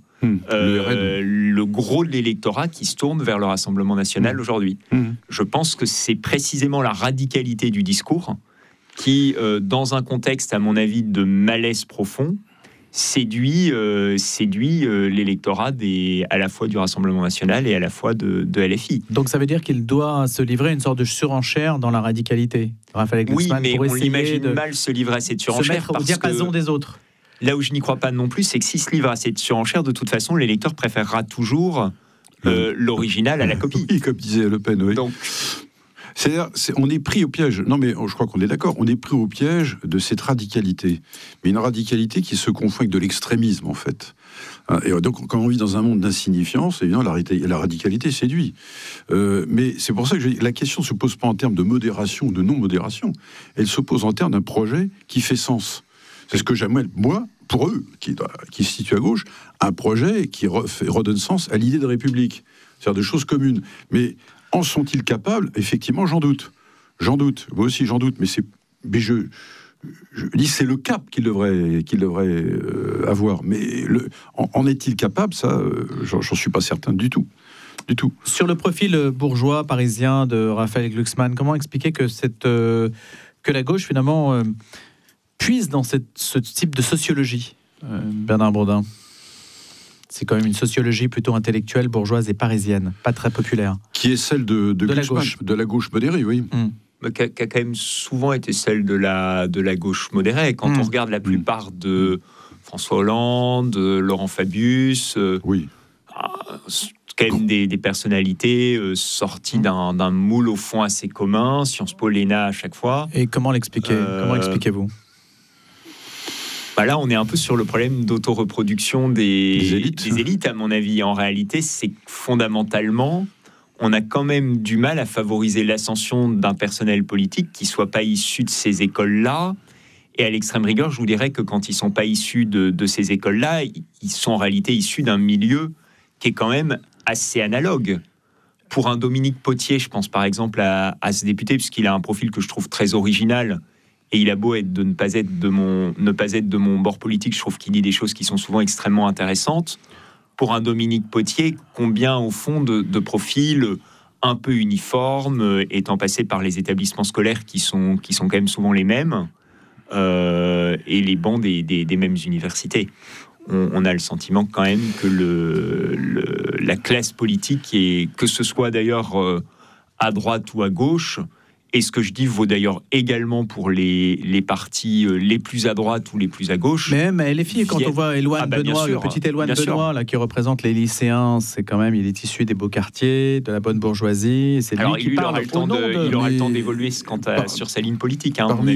le gros de l'électorat qui se tourne vers le Rassemblement national aujourd'hui. Je pense que c'est précisément la radicalité du discours qui, dans un contexte, à mon avis, de malaise profond, séduit l'électorat à la fois du Rassemblement national et à la fois de LFI. Donc ça veut dire qu'il doit se livrer à une sorte de surenchère dans la radicalité, Raphaël Glucksmann, oui, mais on l'imagine mal se livrer à cette surenchère. Se mettre au diapason des autres. Là où je n'y crois pas non plus, c'est que s'il se livre à cette surenchère, de toute façon, l'électeur préférera toujours l'original à la copie. Oui, comme disait Le Pen, oui. Donc... on est pris au piège. Non, mais je crois qu'on est d'accord. On est pris au piège de cette radicalité. Mais une radicalité qui se confond avec de l'extrémisme, en fait. Et donc, quand on vit dans un monde d'insignifiance, évidemment, la radicalité séduit. Mais c'est pour ça que la question ne se pose pas en termes de modération ou de non-modération. Elle se pose en termes d'un projet qui fait sens. C'est ce que j'aimerais, moi, pour eux, qui se situent à gauche, un projet qui redonne sens à l'idée de République. C'est-à-dire de choses communes. Mais... en sont-ils capables ? Effectivement, j'en doute. Moi aussi, j'en doute. Mais je dis, c'est le cap qu'il devrait avoir. Mais en est-il capable ? Ça, j'en suis pas certain du tout. Sur le profil bourgeois parisien de Raphaël Glucksmann, comment expliquer que la gauche, finalement, puise dans ce type de sociologie, Bernard Bourdin ? C'est quand même une sociologie plutôt intellectuelle, bourgeoise et parisienne, pas très populaire. Qui est celle de la gauche. De la gauche modérée, oui. Qui a quand même souvent été celle de la gauche modérée. Quand on regarde la plupart de François Hollande, Laurent Fabius, quand même des personnalités sorties d'un moule au fond assez commun, Sciences Po, l'ENA à chaque fois. Et comment l'expliquer ? Comment expliquez-vous ? Là, on est un peu sur le problème d'autoreproduction des élites, à mon avis. En réalité, c'est que fondamentalement, on a quand même du mal à favoriser l'ascension d'un personnel politique qui ne soit pas issu de ces écoles-là. Et à l'extrême rigueur, je vous dirais que quand ils ne sont pas issus de ces écoles-là, ils sont en réalité issus d'un milieu qui est quand même assez analogues. Pour un Dominique Potier, je pense par exemple à ce député, puisqu'il a un profil que je trouve très original, et il a beau être ne pas être de mon bord politique, je trouve qu'il dit des choses qui sont souvent extrêmement intéressantes. Pour un Dominique Potier, combien au fond de profils un peu uniformes, étant passés par les établissements scolaires qui sont quand même souvent les mêmes, et les bancs des mêmes universités. On a le sentiment quand même que la classe politique, que ce soit d'ailleurs à droite ou à gauche, et ce que je dis vaut d'ailleurs également pour les partis les plus à droite ou les plus à gauche. Mais même les filles, quand on voit Éloine Benoît, le petit Éloine Benoît là, qui représente les lycéens, c'est quand même, il est issu des beaux quartiers, de la bonne bourgeoisie. C'est lui qui parle. Il aura le temps d'évoluer sur sa ligne politique. Parmi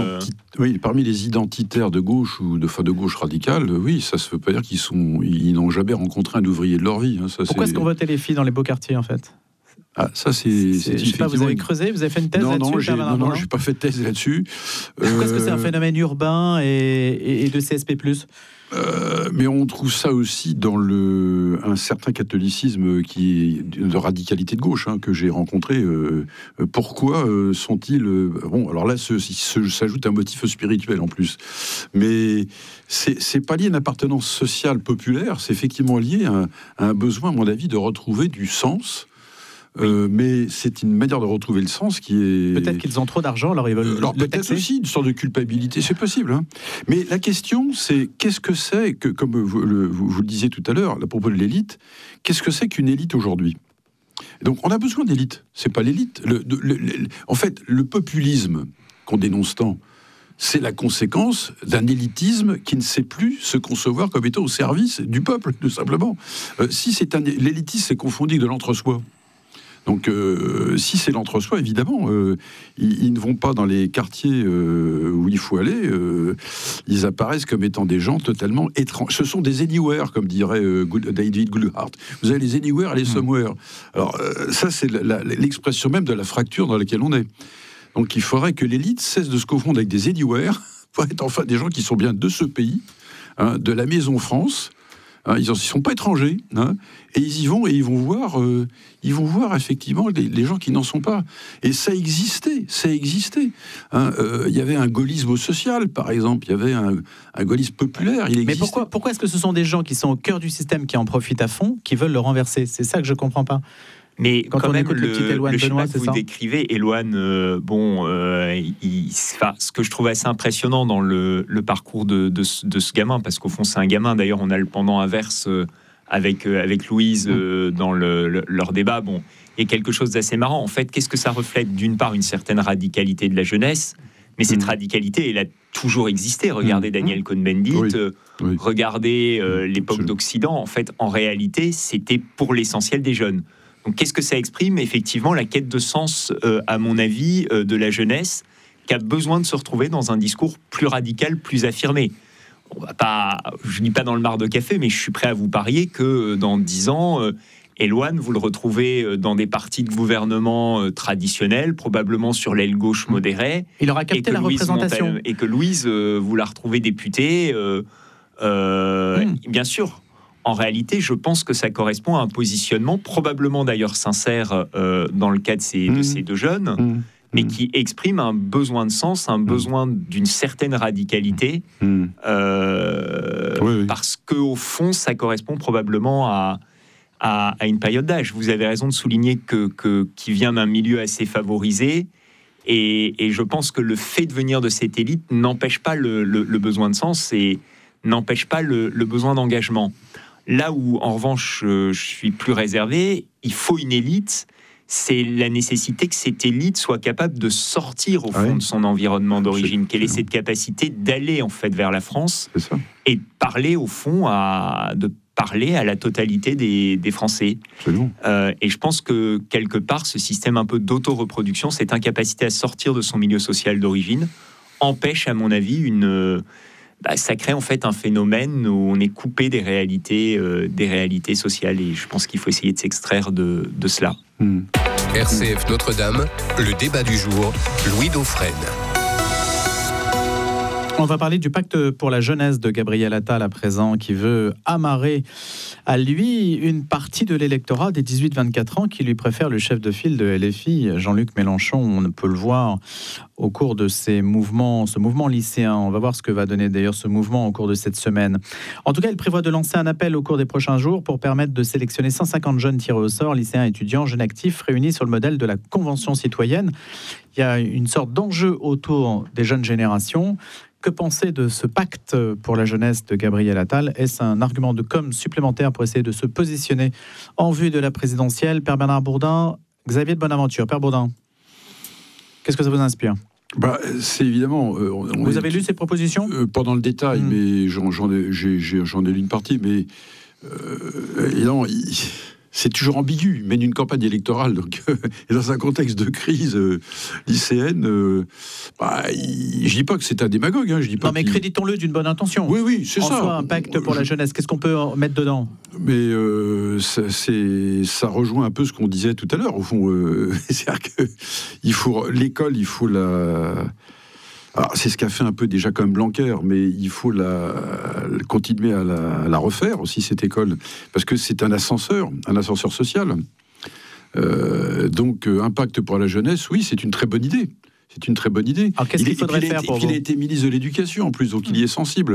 les identitaires de gauche ou de gauche radicale, oui, ça se veut pas dire ils n'ont jamais rencontré un ouvrier de leur vie. Pourquoi est-ce qu'on votait les filles dans les beaux quartiers en fait ? Ça c'est je sais pas, vous avez creusé, vous avez fait une thèse là-dessus? Non, j'ai pas fait de thèse là-dessus. Pourquoi est-ce que c'est un phénomène urbain et de CSP+. Mais on trouve ça aussi dans un certain catholicisme qui est de radicalité de gauche que j'ai rencontré. Pourquoi sont-ils bon, alors là, s'ajoute un motif spirituel en plus. Mais c'est pas lié à une appartenance sociale populaire. C'est effectivement lié à un besoin, à mon avis, de retrouver du sens. Mais c'est une manière de retrouver le sens qui est... Peut-être qu'ils ont trop d'argent, alors ils veulent le taxer. Peut-être aussi une sorte de culpabilité, c'est possible. Mais la question, c'est qu'est-ce que c'est que, comme vous le disiez tout à l'heure, à propos de l'élite, qu'est-ce que c'est qu'une élite aujourd'hui ? Donc on a besoin d'élite, c'est pas l'élite. En fait, le populisme qu'on dénonce tant, c'est la conséquence d'un élitisme qui ne sait plus se concevoir comme étant au service du peuple, tout simplement. L'élitisme, c'est confondu de l'entre-soi. Donc, si c'est l'entre-soi, évidemment, ils ne vont pas dans les quartiers où il faut aller. Ils apparaissent comme étant des gens totalement étranges. Ce sont des anywhere, comme dirait David Goulhart. Vous avez les anywhere et les somewhere. Alors, ça, c'est l'expression même de la fracture dans laquelle on est. Donc, il faudrait que l'élite cesse de se confondre avec des anywhere pour être enfin des gens qui sont bien de ce pays, de la maison France. Ils ne sont pas étrangers, et ils y vont et ils vont voir effectivement les gens qui n'en sont pas. Et ça existait. Il y avait un gaullisme social, par exemple. Il y avait un gaullisme populaire. Il existait. Mais pourquoi est-ce que ce sont des gens qui sont au cœur du système, qui en profitent à fond, qui veulent le renverser ? C'est ça que je ne comprends pas. Mais quand quand on même, écoute le petit Éloine Benoît, c'est vous ça. décrivez, Éloine, ce que je trouve assez impressionnant dans le parcours de ce gamin, parce qu'au fond, c'est un gamin. D'ailleurs, on a le pendant inverse avec Louise dans leur débat. Bon, il y a quelque chose d'assez marrant. En fait, qu'est-ce que ça reflète ? D'une part, une certaine radicalité de la jeunesse, mais cette radicalité, elle a toujours existé. Regardez Daniel Cohn-Bendit, regardez l'époque d'Occident. En fait, en réalité, c'était pour l'essentiel des jeunes. Donc, qu'est-ce que ça exprime ? Effectivement, la quête de sens, à mon avis, de la jeunesse, qui a besoin de se retrouver dans un discours plus radical, plus affirmé. Je ne dis pas dans le mar de café, mais je suis prêt à vous parier que dans 10 ans, Éloine, vous le retrouvez dans des partis de gouvernement traditionnels, probablement sur l'aile gauche modérée. Il aura capté la représentation. Et que Louise, vous la retrouvez députée, bien sûr. En réalité, je pense que ça correspond à un positionnement, probablement d'ailleurs sincère dans le cas de ces deux jeunes, mais qui exprime un besoin de sens, un besoin d'une certaine radicalité, parce qu'au fond, ça correspond probablement à une période d'âge. Vous avez raison de souligner qu'il vient d'un milieu assez favorisé, et je pense que le fait de venir de cette élite n'empêche pas le besoin de sens et n'empêche pas le besoin d'engagement. Là où, en revanche, je suis plus réservé, il faut une élite, c'est la nécessité que cette élite soit capable de sortir, au fond, de son environnement d'origine, qu'elle ait cette capacité d'aller, en fait, vers la France et de parler, au fond, à la totalité des Français. Et je pense que, quelque part, ce système un peu d'autoreproduction, cette incapacité à sortir de son milieu social d'origine, empêche, à mon avis, ça crée en fait un phénomène où on est coupé des réalités sociales, et je pense qu'il faut essayer de s'extraire de cela. RCF Notre-Dame, le débat du jour, Louis Dauphren. On va parler du pacte pour la jeunesse de Gabriel Attal à présent, qui veut amarrer à lui une partie de l'électorat des 18-24 ans qui lui préfère le chef de file de LFI, Jean-Luc Mélenchon. On peut le voir au cours de ce mouvement lycéen. On va voir ce que va donner d'ailleurs ce mouvement au cours de cette semaine. En tout cas, il prévoit de lancer un appel au cours des prochains jours pour permettre de sélectionner 150 jeunes tirés au sort, lycéens, étudiants, jeunes actifs, réunis sur le modèle de la Convention citoyenne. Il y a une sorte d'enjeu autour des jeunes générations. Que penser de ce pacte pour la jeunesse de Gabriel Attal ? Est-ce un argument de com supplémentaire pour essayer de se positionner en vue de la présidentielle ? Père Bernard Bourdin, Xavier de Bonaventure. Père Bourdin, qu'est-ce que ça vous inspire ? C'est évidemment... vous avez lu ces propositions ? Pas dans le détail, mais j'en ai lu une partie. Mais évidemment, c'est toujours ambigu. Il mène une campagne électorale, donc et dans un contexte de crise lycéenne, je dis pas que c'est un démagogue. Je dis pas. Non, mais créditons-le d'une bonne intention. Oui, c'est ça. Soit un pacte pour la jeunesse. Qu'est-ce qu'on peut mettre dedans ? Mais ça rejoint un peu ce qu'on disait tout à l'heure. Au fond, c'est-à-dire que l'école, il faut la. Alors, c'est ce qu'a fait un peu déjà comme Blanquer, mais il faut continuer à la refaire aussi, cette école, parce que c'est un ascenseur social. Donc, un pacte pour la jeunesse, oui, c'est une très bonne idée. C'est une très bonne idée. Alors, qu'est-ce qu'il faudrait faire pour vous ? Il a été ministre de l'Éducation, en plus, donc il y est sensible.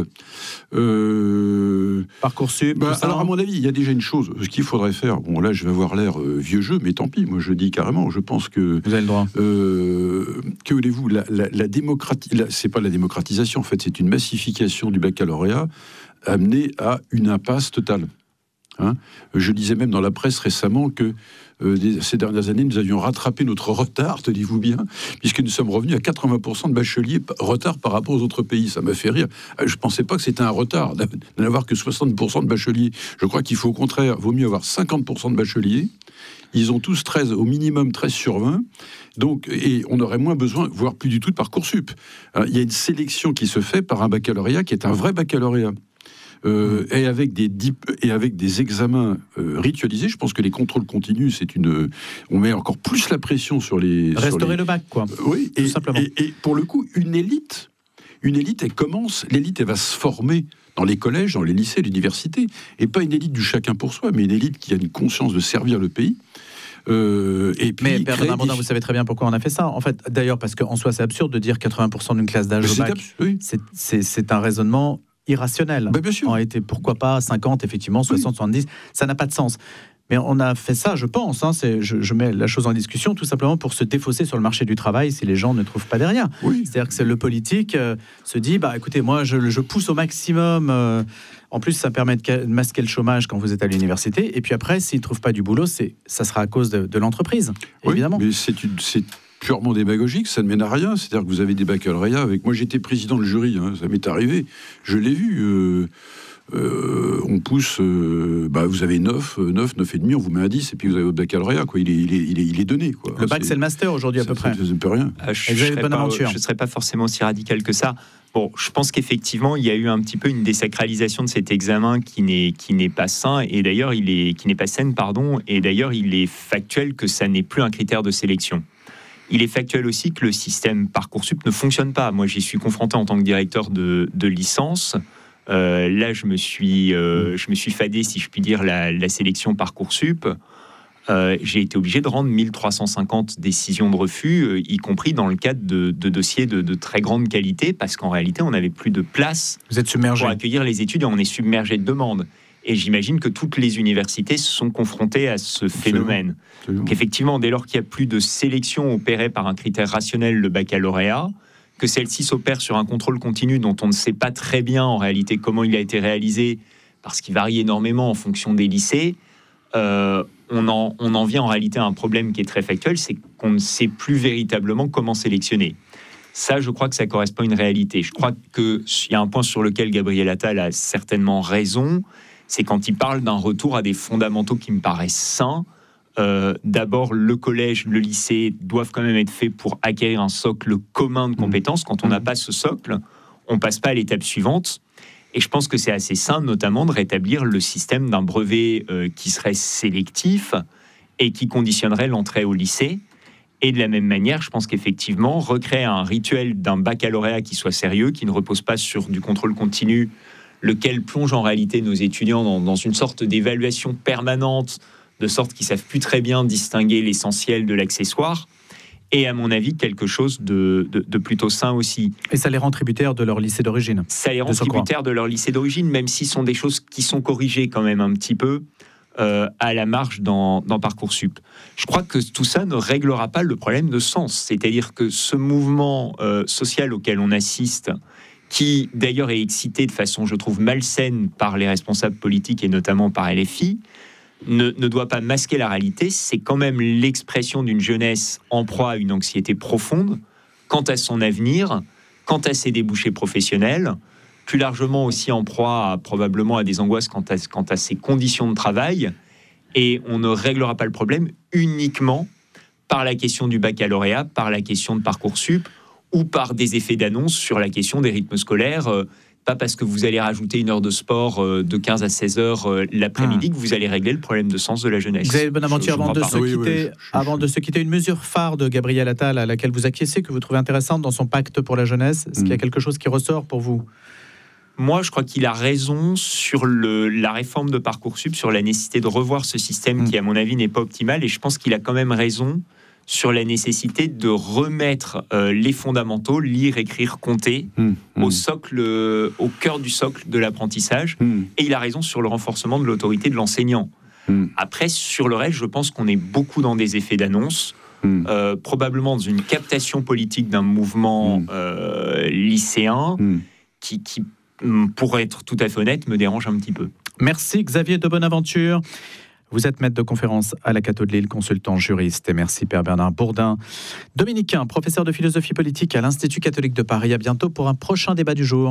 Parcoursup, alors, à mon avis, il y a déjà une chose. Ce qu'il faudrait faire, bon, là, je vais avoir l'air vieux jeu, mais tant pis, moi, je dis carrément, je pense que... Vous avez le droit. Que voulez-vous ? C'est pas la démocratisation, en fait, c'est une massification du baccalauréat amenée à une impasse totale. Je lisais même dans la presse récemment que ces dernières années, nous avions rattrapé notre retard, tenez-vous bien, puisque nous sommes revenus à 80% de bacheliers retard par rapport aux autres pays. Ça m'a fait rire. Je ne pensais pas que c'était un retard de n'avoir que 60% de bacheliers. Je crois qu'il faut au contraire, vaut mieux avoir 50% de bacheliers. Ils ont tous au minimum 13 sur 20. Donc, et on aurait moins besoin, voire plus du tout, de Parcoursup. Il y a une sélection qui se fait par un baccalauréat qui est un vrai baccalauréat. Et avec des examens ritualisés, je pense que les contrôles continus, on met encore plus la pression sur les... Restaurer le bac, quoi. Oui, tout simplement. Et pour le coup, une élite, l'élite, elle va se former dans les collèges, dans les lycées, l'université, et pas une élite du chacun pour soi, mais une élite qui a une conscience de servir le pays. Et puis, mais Père Bernard Bourdin, vous savez très bien pourquoi on a fait ça. En fait, d'ailleurs, parce qu'en soi, c'est absurde de dire 80% d'une classe d'âge au bac. C'est un raisonnement irrationnel. Bien sûr. En réalité, pourquoi pas 50, effectivement, 60, 70, ça n'a pas de sens. Mais on a fait ça, je pense, je mets la chose en discussion, tout simplement pour se défausser sur le marché du travail si les gens ne trouvent pas derrière. C'est-à-dire que le politique se dit, écoutez, moi, je pousse au maximum. En plus, ça permet de masquer le chômage quand vous êtes à l'université. Et puis après, s'ils ne trouvent pas du boulot, ça sera à cause de l'entreprise, évidemment. Mais c'est purement démagogique, ça ne mène à rien. C'est-à-dire que vous avez des baccalauréats avec... Moi, j'étais président de jury, ça m'est arrivé. Je l'ai vu. On pousse... vous avez 9 et demi, on vous met un 10, et puis vous avez votre baccalauréat, quoi. Il est donné, quoi. Le bac, c'est le master aujourd'hui, à peu près. Ça ne peut rien. Je ne serais pas forcément aussi radical que ça. Bon, je pense qu'effectivement, il y a eu un petit peu une désacralisation de cet examen qui n'est pas sain, et d'ailleurs, qui n'est pas saine, pardon, et d'ailleurs, il est factuel que ça n'est plus un critère de sélection. Il est factuel aussi que le système Parcoursup ne fonctionne pas. Moi, j'y suis confronté en tant que directeur de licence. Là, je me suis fadé, si je puis dire, la sélection Parcoursup. J'ai été obligé de rendre 1350 décisions de refus, y compris dans le cadre de dossiers de très grande qualité, parce qu'en réalité, on n'avait plus de place pour accueillir les étudiants. On est submergé de demandes. Et j'imagine que toutes les universités se sont confrontées à ce phénomène. Donc effectivement, dès lors qu'il n'y a plus de sélection opérée par un critère rationnel, le baccalauréat, que celle-ci s'opère sur un contrôle continu dont on ne sait pas très bien en réalité comment il a été réalisé, parce qu'il varie énormément en fonction des lycées, on en vient en réalité à un problème qui est très factuel, c'est qu'on ne sait plus véritablement comment sélectionner. Ça, je crois que ça correspond à une réalité. Je crois qu'il y a un point sur lequel Gabriel Attal a certainement raison, c'est quand il parle d'un retour à des fondamentaux qui me paraissent sains. D'abord, le collège, le lycée doivent quand même être faits pour acquérir un socle commun de compétences. Quand on n'a pas ce socle, on passe pas à l'étape suivante. Et je pense que c'est assez sain, notamment, de rétablir le système d'un brevet qui serait sélectif et qui conditionnerait l'entrée au lycée. Et de la même manière, je pense qu'effectivement, recréer un rituel d'un baccalauréat qui soit sérieux, qui ne repose pas sur du contrôle continu, lequel plonge en réalité nos étudiants dans une sorte d'évaluation permanente, de sorte qu'ils ne savent plus très bien distinguer l'essentiel de l'accessoire, et à mon avis, quelque chose de plutôt sain aussi. Et ça les rend tributaires de leur lycée d'origine. Ça les rend tributaires de leur lycée d'origine, même si ce sont des choses qui sont corrigées quand même un petit peu à la marge dans Parcoursup. Je crois que tout ça ne réglera pas le problème de sens. C'est-à-dire que ce mouvement social auquel on assiste, qui d'ailleurs est excité de façon, je trouve, malsaine par les responsables politiques et notamment par LFI, ne doit pas masquer la réalité. C'est quand même l'expression d'une jeunesse en proie à une anxiété profonde quant à son avenir, quant à ses débouchés professionnels, plus largement aussi en proie probablement à des angoisses quant à ses conditions de travail. Et on ne réglera pas le problème uniquement par la question du baccalauréat, par la question de Parcoursup ou par des effets d'annonce sur la question des rythmes scolaires. Pas parce que vous allez rajouter une heure de sport de 15 à 16 heures l'après-midi que vous allez régler le problème de sens de la jeunesse. Xavier Bonaventure, avant de se quitter, une mesure phare de Gabriel Attal à laquelle vous acquiescez, que vous trouvez intéressante dans son pacte pour la jeunesse. Est-ce qu'il y a quelque chose qui ressort pour vous ? Moi, je crois qu'il a raison sur la réforme de Parcoursup, sur la nécessité de revoir ce système qui, à mon avis, n'est pas optimal. Et je pense qu'il a quand même raison sur la nécessité de remettre les fondamentaux, lire, écrire, compter, au cœur du socle de l'apprentissage. Et il a raison sur le renforcement de l'autorité de l'enseignant. Après, sur le reste, je pense qu'on est beaucoup dans des effets d'annonce, probablement dans une captation politique d'un mouvement lycéen qui, pour être tout à fait honnête, me dérange un petit peu. Merci Xavier de Bonaventure. Vous êtes maître de conférence à la Cato de Lille, consultant juriste. Et merci Père Bernard Bourdin. Dominicain, professeur de philosophie politique à l'Institut catholique de Paris. À bientôt pour un prochain débat du jour.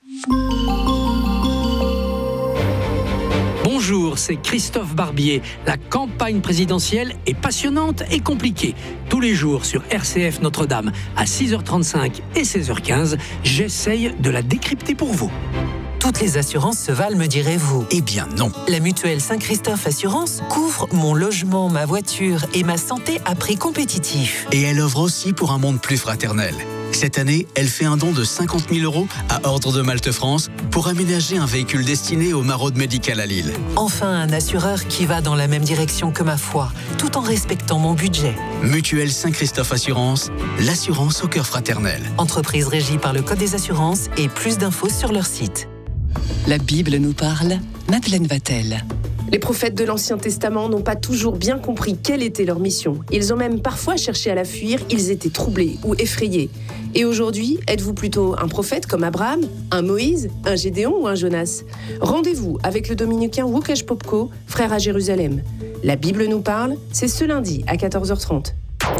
Bonjour, c'est Christophe Barbier. La campagne présidentielle est passionnante et compliquée. Tous les jours sur RCF Notre-Dame à 6h35 et 16h15, j'essaye de la décrypter pour vous. Toutes les assurances se valent, me direz-vous? Eh bien non. La mutuelle Saint-Christophe Assurance couvre mon logement, ma voiture et ma santé à prix compétitif. Et elle œuvre aussi pour un monde plus fraternel. Cette année, elle fait un don de 50 000 € à Ordre de Malte France pour aménager un véhicule destiné aux maraudes médicales à Lille. Enfin, un assureur qui va dans la même direction que ma foi, tout en respectant mon budget. Mutuelle Saint-Christophe Assurance, l'assurance au cœur fraternel. Entreprise régie par le Code des assurances et plus d'infos sur leur site. La Bible nous parle, Madeleine Vatel. Les prophètes de l'Ancien Testament n'ont pas toujours bien compris quelle était leur mission. Ils ont même parfois cherché à la fuir, ils étaient troublés ou effrayés. Et aujourd'hui, êtes-vous plutôt un prophète comme Abraham, un Moïse, un Gédéon ou un Jonas? Rendez-vous avec le dominicain Łukasz Popko, frère à Jérusalem. La Bible nous parle, c'est ce lundi à 14h30.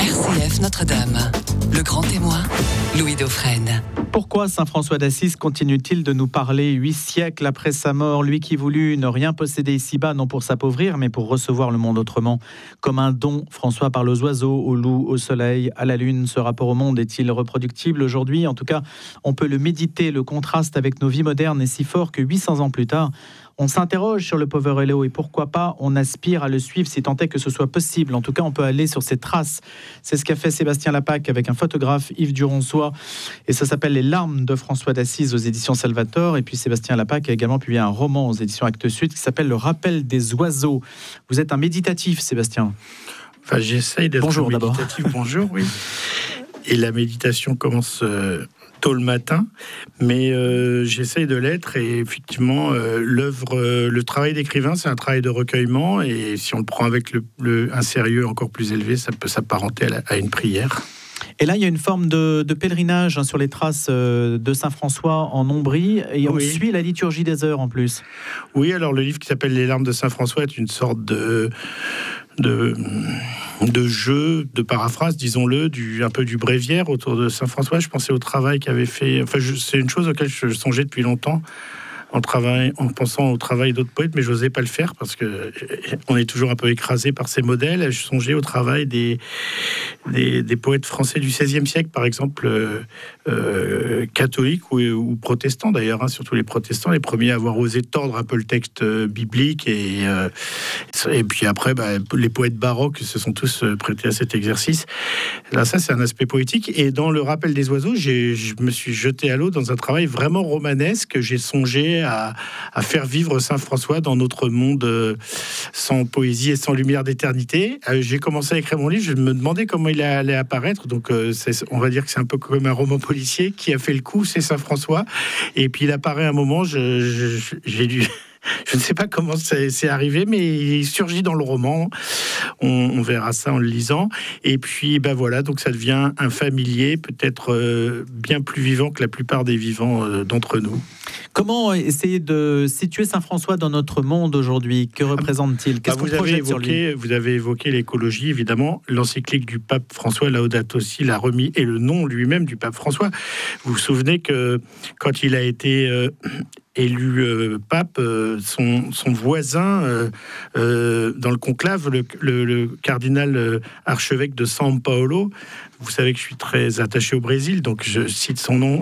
RCF Notre-Dame, le grand témoin, Louis Dauphren. Pourquoi saint François d'Assise continue-t-il de nous parler 8 siècles après sa mort, lui qui voulut ne rien posséder ici-bas, non pour s'appauvrir, mais pour recevoir le monde autrement? Comme un don, François parle aux oiseaux, aux loups, au soleil, à la lune. Ce rapport au monde est-il reproductible aujourd'hui? En tout cas, on peut le méditer. Le contraste avec nos vies modernes est si fort que 800 ans plus tard, on s'interroge sur le pauvre Hello et pourquoi pas on aspire à le suivre si tant est que ce soit possible. En tout cas, on peut aller sur ses traces. C'est ce qu'a fait Sébastien Lapac avec un photographe, Yves Duronçois, et ça s'appelle Les larmes de François d'Assise aux éditions Salvator. Et puis Sébastien Lapac a également publié un roman aux éditions Actes Sud qui s'appelle Le rappel des oiseaux. Vous êtes un méditatif, Sébastien? Enfin, j'essaye d'être Bonjour, méditatif. Bonjour, oui. Et la méditation commence tôt le matin, mais j'essaye de l'être. Et effectivement, le travail d'écrivain, c'est un travail de recueillement. Et si on le prend avec un sérieux encore plus élevé, ça peut s'apparenter à une prière. Et là, il y a une forme de pèlerinage sur les traces de Saint-François en Ombrie, et on suit la liturgie des heures en plus. Oui, alors le livre qui s'appelle Les larmes de Saint-François est une sorte de jeu, de paraphrase, disons-le, un peu du bréviaire autour de Saint-François. Je pensais au travail qu'avait fait... Enfin, c'est une chose auquel je songeais depuis longtemps, en pensant au travail d'autres poètes, mais j'osais pas le faire parce que on est toujours un peu écrasé par ces modèles. Je songeais au travail des poètes français du XVIe siècle, par exemple, catholiques ou protestants d'ailleurs, hein, surtout les protestants, les premiers à avoir osé tordre un peu le texte biblique, et puis après, les poètes baroques se sont tous prêtés à cet exercice. Là, ça, c'est un aspect poétique. Et dans le Rappel des oiseaux, je me suis jeté à l'eau dans un travail vraiment romanesque. J'ai songé à faire vivre Saint François dans notre monde sans poésie et sans lumière d'éternité. J'ai commencé à écrire mon livre, je me demandais comment il allait apparaître. Donc, on va dire que c'est un peu comme un roman policier. Qui a fait le coup, c'est Saint François. Et puis, il apparaît un moment, j'ai dû... Je ne sais pas comment c'est arrivé, mais il surgit dans le roman. On verra ça en le lisant. Et puis, voilà, donc ça devient un familier, peut-être bien plus vivant que la plupart des vivants d'entre nous. Comment essayer de situer Saint François dans notre monde aujourd'hui? Que représente-t-il? Qu'est-ce qu'on projette sur lui? Vous avez évoqué l'écologie, évidemment. L'encyclique du pape François Laudato Si l'a remis, et le nom lui-même du pape François. Vous vous souvenez que quand il a été... élu pape, son voisin dans le conclave, le cardinal archevêque de São Paulo, vous savez que je suis très attaché au Brésil, donc je cite son nom,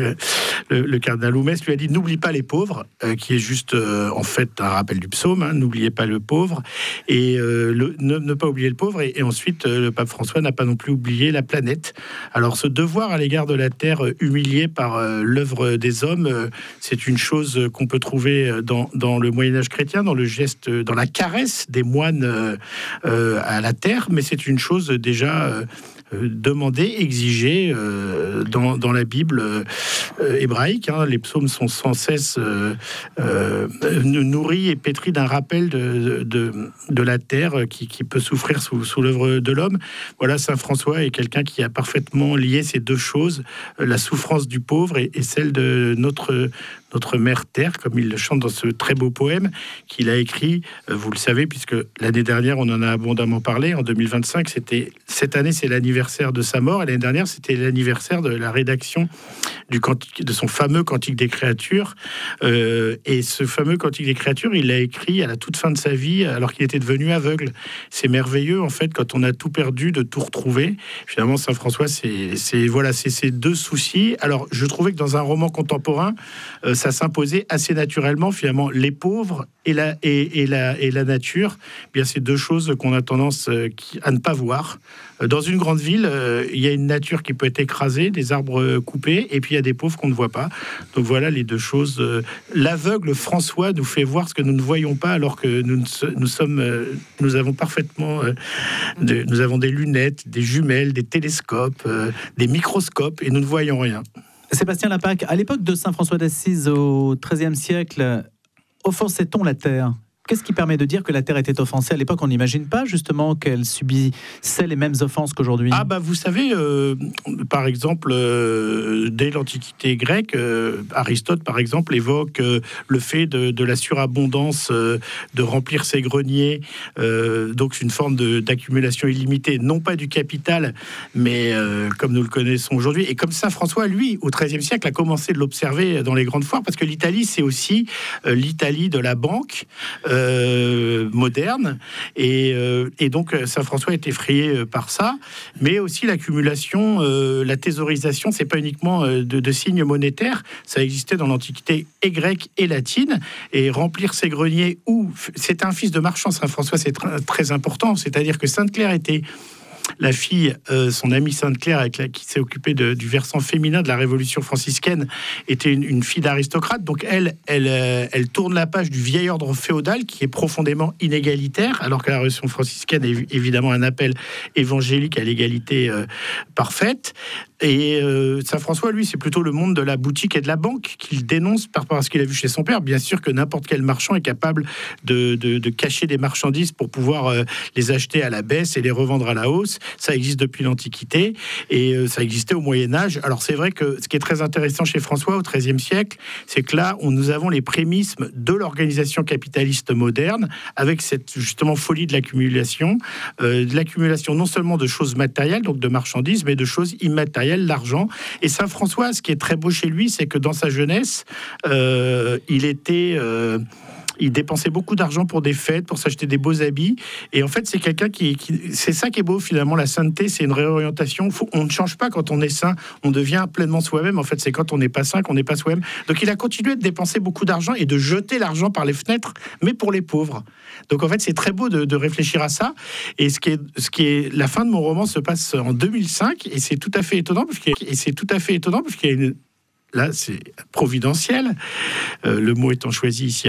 le cardinal Oumès lui a dit « N'oublie pas les pauvres », qui est juste en fait un rappel du psaume, hein, « N'oubliez pas le pauvre », et ne pas oublier le pauvre, et ensuite le pape François n'a pas non plus oublié la planète. Alors ce devoir à l'égard de la Terre humiliée par l'œuvre des hommes, c'est une chose qu'on peut trouver dans le Moyen-Âge chrétien, dans le geste, dans la caresse des moines à la Terre, mais c'est une chose déjà... demandée, exigée dans la Bible hébraïque. Hein. Les psaumes sont sans cesse nourris et pétris d'un rappel de la terre qui peut souffrir sous l'œuvre de l'homme. Voilà, Saint François est quelqu'un qui a parfaitement lié ces deux choses, la souffrance du pauvre et celle de notre mère terre, comme il le chante dans ce très beau poème qu'il a écrit, vous le savez, puisque l'année dernière, on en a abondamment parlé, en 2025, cette année, c'est l'anniversaire de sa mort, et l'année dernière, c'était l'anniversaire de la rédaction de son fameux Cantique des créatures, et ce fameux Cantique des créatures, il l'a écrit à la toute fin de sa vie, alors qu'il était devenu aveugle. C'est merveilleux, en fait, quand on a tout perdu, de tout retrouver. Finalement, Saint François, c'est ces deux soucis. Alors, je trouvais que dans un roman contemporain, ça s'imposait assez naturellement, finalement, les pauvres et la nature. Bien, c'est deux choses qu'on a tendance à ne pas voir. Dans une grande ville, il y a une nature qui peut être écrasée, des arbres coupés, et puis il y a des pauvres qu'on ne voit pas. Donc voilà les deux choses. L'aveugle François nous fait voir ce que nous ne voyons pas, alors que nous avons parfaitement, nous avons des lunettes, des jumelles, des télescopes, des microscopes, et nous ne voyons rien. Sébastien Lapac, à l'époque de Saint François d'Assise au XIIIe siècle, offensait-on la terre ? Qu'est-ce qui permet de dire que la Terre était offensée? À l'époque, on n'imagine pas justement qu'elle subissait les mêmes offenses qu'aujourd'hui. Vous savez, par exemple, dès l'Antiquité grecque, Aristote, par exemple, évoque le fait de la surabondance, de remplir ses greniers, donc une forme d'accumulation illimitée, non pas du capital, mais comme nous le connaissons aujourd'hui. Et comme Saint François, lui, au XIIIe siècle, a commencé de l'observer dans les grandes foires, parce que l'Italie, c'est aussi l'Italie de la banque, moderne, et donc Saint François est effrayé par ça, mais aussi l'accumulation, la thésaurisation, c'est pas uniquement de signes monétaires, ça existait dans l'Antiquité et grecque et latine, et remplir ses greniers, c'est un fils de marchand, Saint François, c'est très important, c'est-à-dire que Sainte-Claire était la fille, son amie Sainte-Claire, qui s'est occupée du versant féminin de la Révolution franciscaine, était une fille d'aristocrate. Donc elle tourne la page du vieil ordre féodal qui est profondément inégalitaire, alors que la Révolution franciscaine est évidemment un appel évangélique à l'égalité parfaite. Et Saint François, lui, c'est plutôt le monde de la boutique et de la banque qu'il dénonce par rapport à ce qu'il a vu chez son père. Bien sûr que n'importe quel marchand est capable de cacher des marchandises pour pouvoir les acheter à la baisse et les revendre à la hausse. Ça existe depuis l'Antiquité et ça existait au Moyen-Âge. Alors c'est vrai que ce qui est très intéressant chez François au XIIIe siècle, c'est que là, nous avons les prémices de l'organisation capitaliste moderne, avec cette justement folie de l'accumulation non seulement de choses matérielles, donc de marchandises, mais de choses immatérielles. matériel, l'argent. Et Saint François, ce qui est très beau chez lui, c'est que dans sa jeunesse, il dépensait beaucoup d'argent pour des fêtes, pour s'acheter des beaux habits. Et en fait, c'est quelqu'un c'est ça qui est beau finalement. La sainteté, c'est une réorientation. On ne change pas quand on est saint. On devient pleinement soi-même. En fait, c'est quand on n'est pas saint qu'on n'est pas soi-même. Donc, il a continué de dépenser beaucoup d'argent et de jeter l'argent par les fenêtres, mais pour les pauvres. Donc, en fait, c'est très beau de réfléchir à ça. Et la fin de mon roman se passe en 2005, et c'est tout à fait étonnant parce qu'il y a là, c'est providentiel. Le mot étant choisi ici